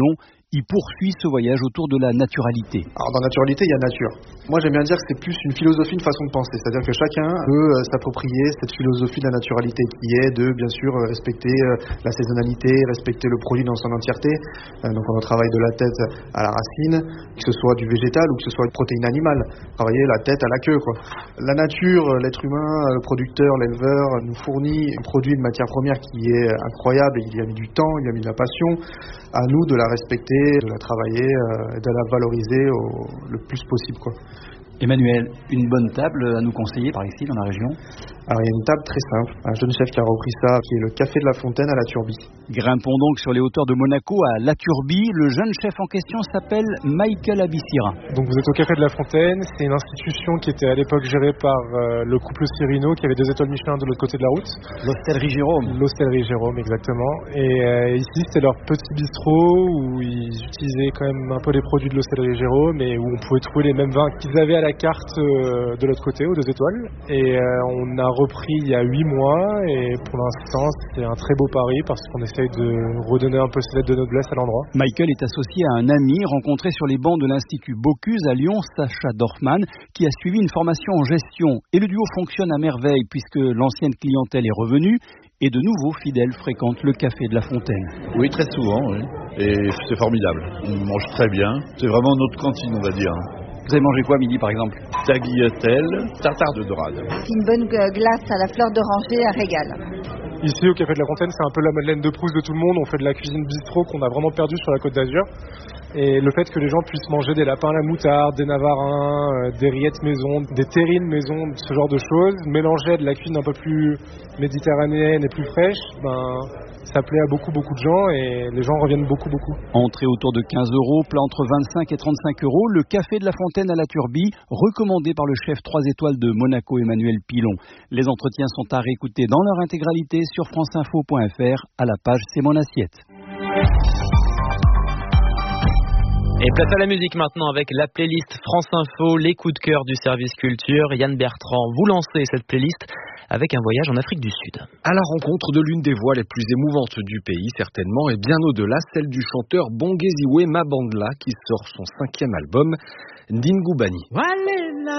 il poursuit ce voyage autour de la naturalité. Alors dans naturalité, il y a nature. Moi j'aime bien dire que c'est plus une philosophie, une façon de penser. C'est-à-dire que chacun peut euh, s'approprier cette philosophie de la naturalité qui est de bien sûr euh, respecter euh, la saisonnalité, respecter le produit dans son entièreté. Euh, donc on travaille de la tête à la racine, que ce soit du végétal ou que ce soit de protéines animales. Travailler la tête à la queue, quoi. La nature, l'être humain, le producteur, l'éleveur nous fournit un produit de matière première qui est incroyable. Il y a mis du temps, il y a mis de la passion. À nous de la respecter, de la travailler, euh, de la valoriser au, le plus possible, quoi. Emmanuel, une bonne table à nous conseiller par ici, dans la région? Alors il y a une table très simple, un jeune chef qui a repris ça, qui est le Café de la Fontaine à la Turbie. Grimpons donc sur les hauteurs de Monaco à la Turbie. Le jeune chef en question s'appelle Michael Abissira. Donc vous êtes au Café de la Fontaine, c'est une institution qui était à l'époque gérée par euh, le couple Cirino, qui avait deux étoiles Michelin de l'autre côté de la route. L'Hostellerie Jérôme. L'Hostellerie Jérôme, exactement. Et euh, ici c'était leur petit bistrot où ils utilisaient quand même un peu les produits de l'Hostellerie Jérôme et où on pouvait trouver les mêmes vins qu'ils avaient à la carte euh, de l'autre côté, aux deux étoiles. Et euh, on a repris il y a huit mois et pour l'instant c'est un très beau pari parce qu'on essaye de redonner un peu ses lettres de noblesse à l'endroit. Michael est associé à un ami rencontré sur les bancs de l'Institut Bocuse à Lyon, Sacha Dorfman, qui a suivi une formation en gestion. Et le duo fonctionne à merveille puisque l'ancienne clientèle est revenue et de nouveaux fidèles fréquentent le Café de la Fontaine. Oui, très souvent, oui. Et c'est formidable. On mange très bien. C'est vraiment notre cantine, on va dire. Vous avez mangé quoi midi par exemple? Tagliatelle, tartare de dorade. Une bonne glace à la fleur d'oranger, un régal. Ici au Café de la Fontaine, c'est un peu la Madeleine de Proust de tout le monde. On fait de la cuisine bistrot qu'on a vraiment perdu sur la Côte d'Azur. Et le fait que les gens puissent manger des lapins à la moutarde, des navarins, euh, des rillettes maison, des terrines maison, ce genre de choses, mélangées à de la cuisine un peu plus méditerranéenne et plus fraîche, ben, ça plaît à beaucoup beaucoup de gens et les gens reviennent beaucoup beaucoup. Entrée autour de quinze euros, plat entre vingt-cinq et trente-cinq euros, le Café de la Fontaine à la Turbie, recommandé par le chef trois étoiles de Monaco Emmanuel Pilon. Les entretiens sont à réécouter dans leur intégralité sur franceinfo point f r à la page C'est mon assiette. Et place à la musique maintenant avec la playlist France Info, les coups de cœur du service culture. Yann Bertrand, vous lancez cette playlist avec un voyage en Afrique du Sud. À la rencontre de l'une des voix les plus émouvantes du pays, certainement, et bien au-delà, celle du chanteur Bongeziwe Mabandla qui sort son cinquième album, Ndingubani.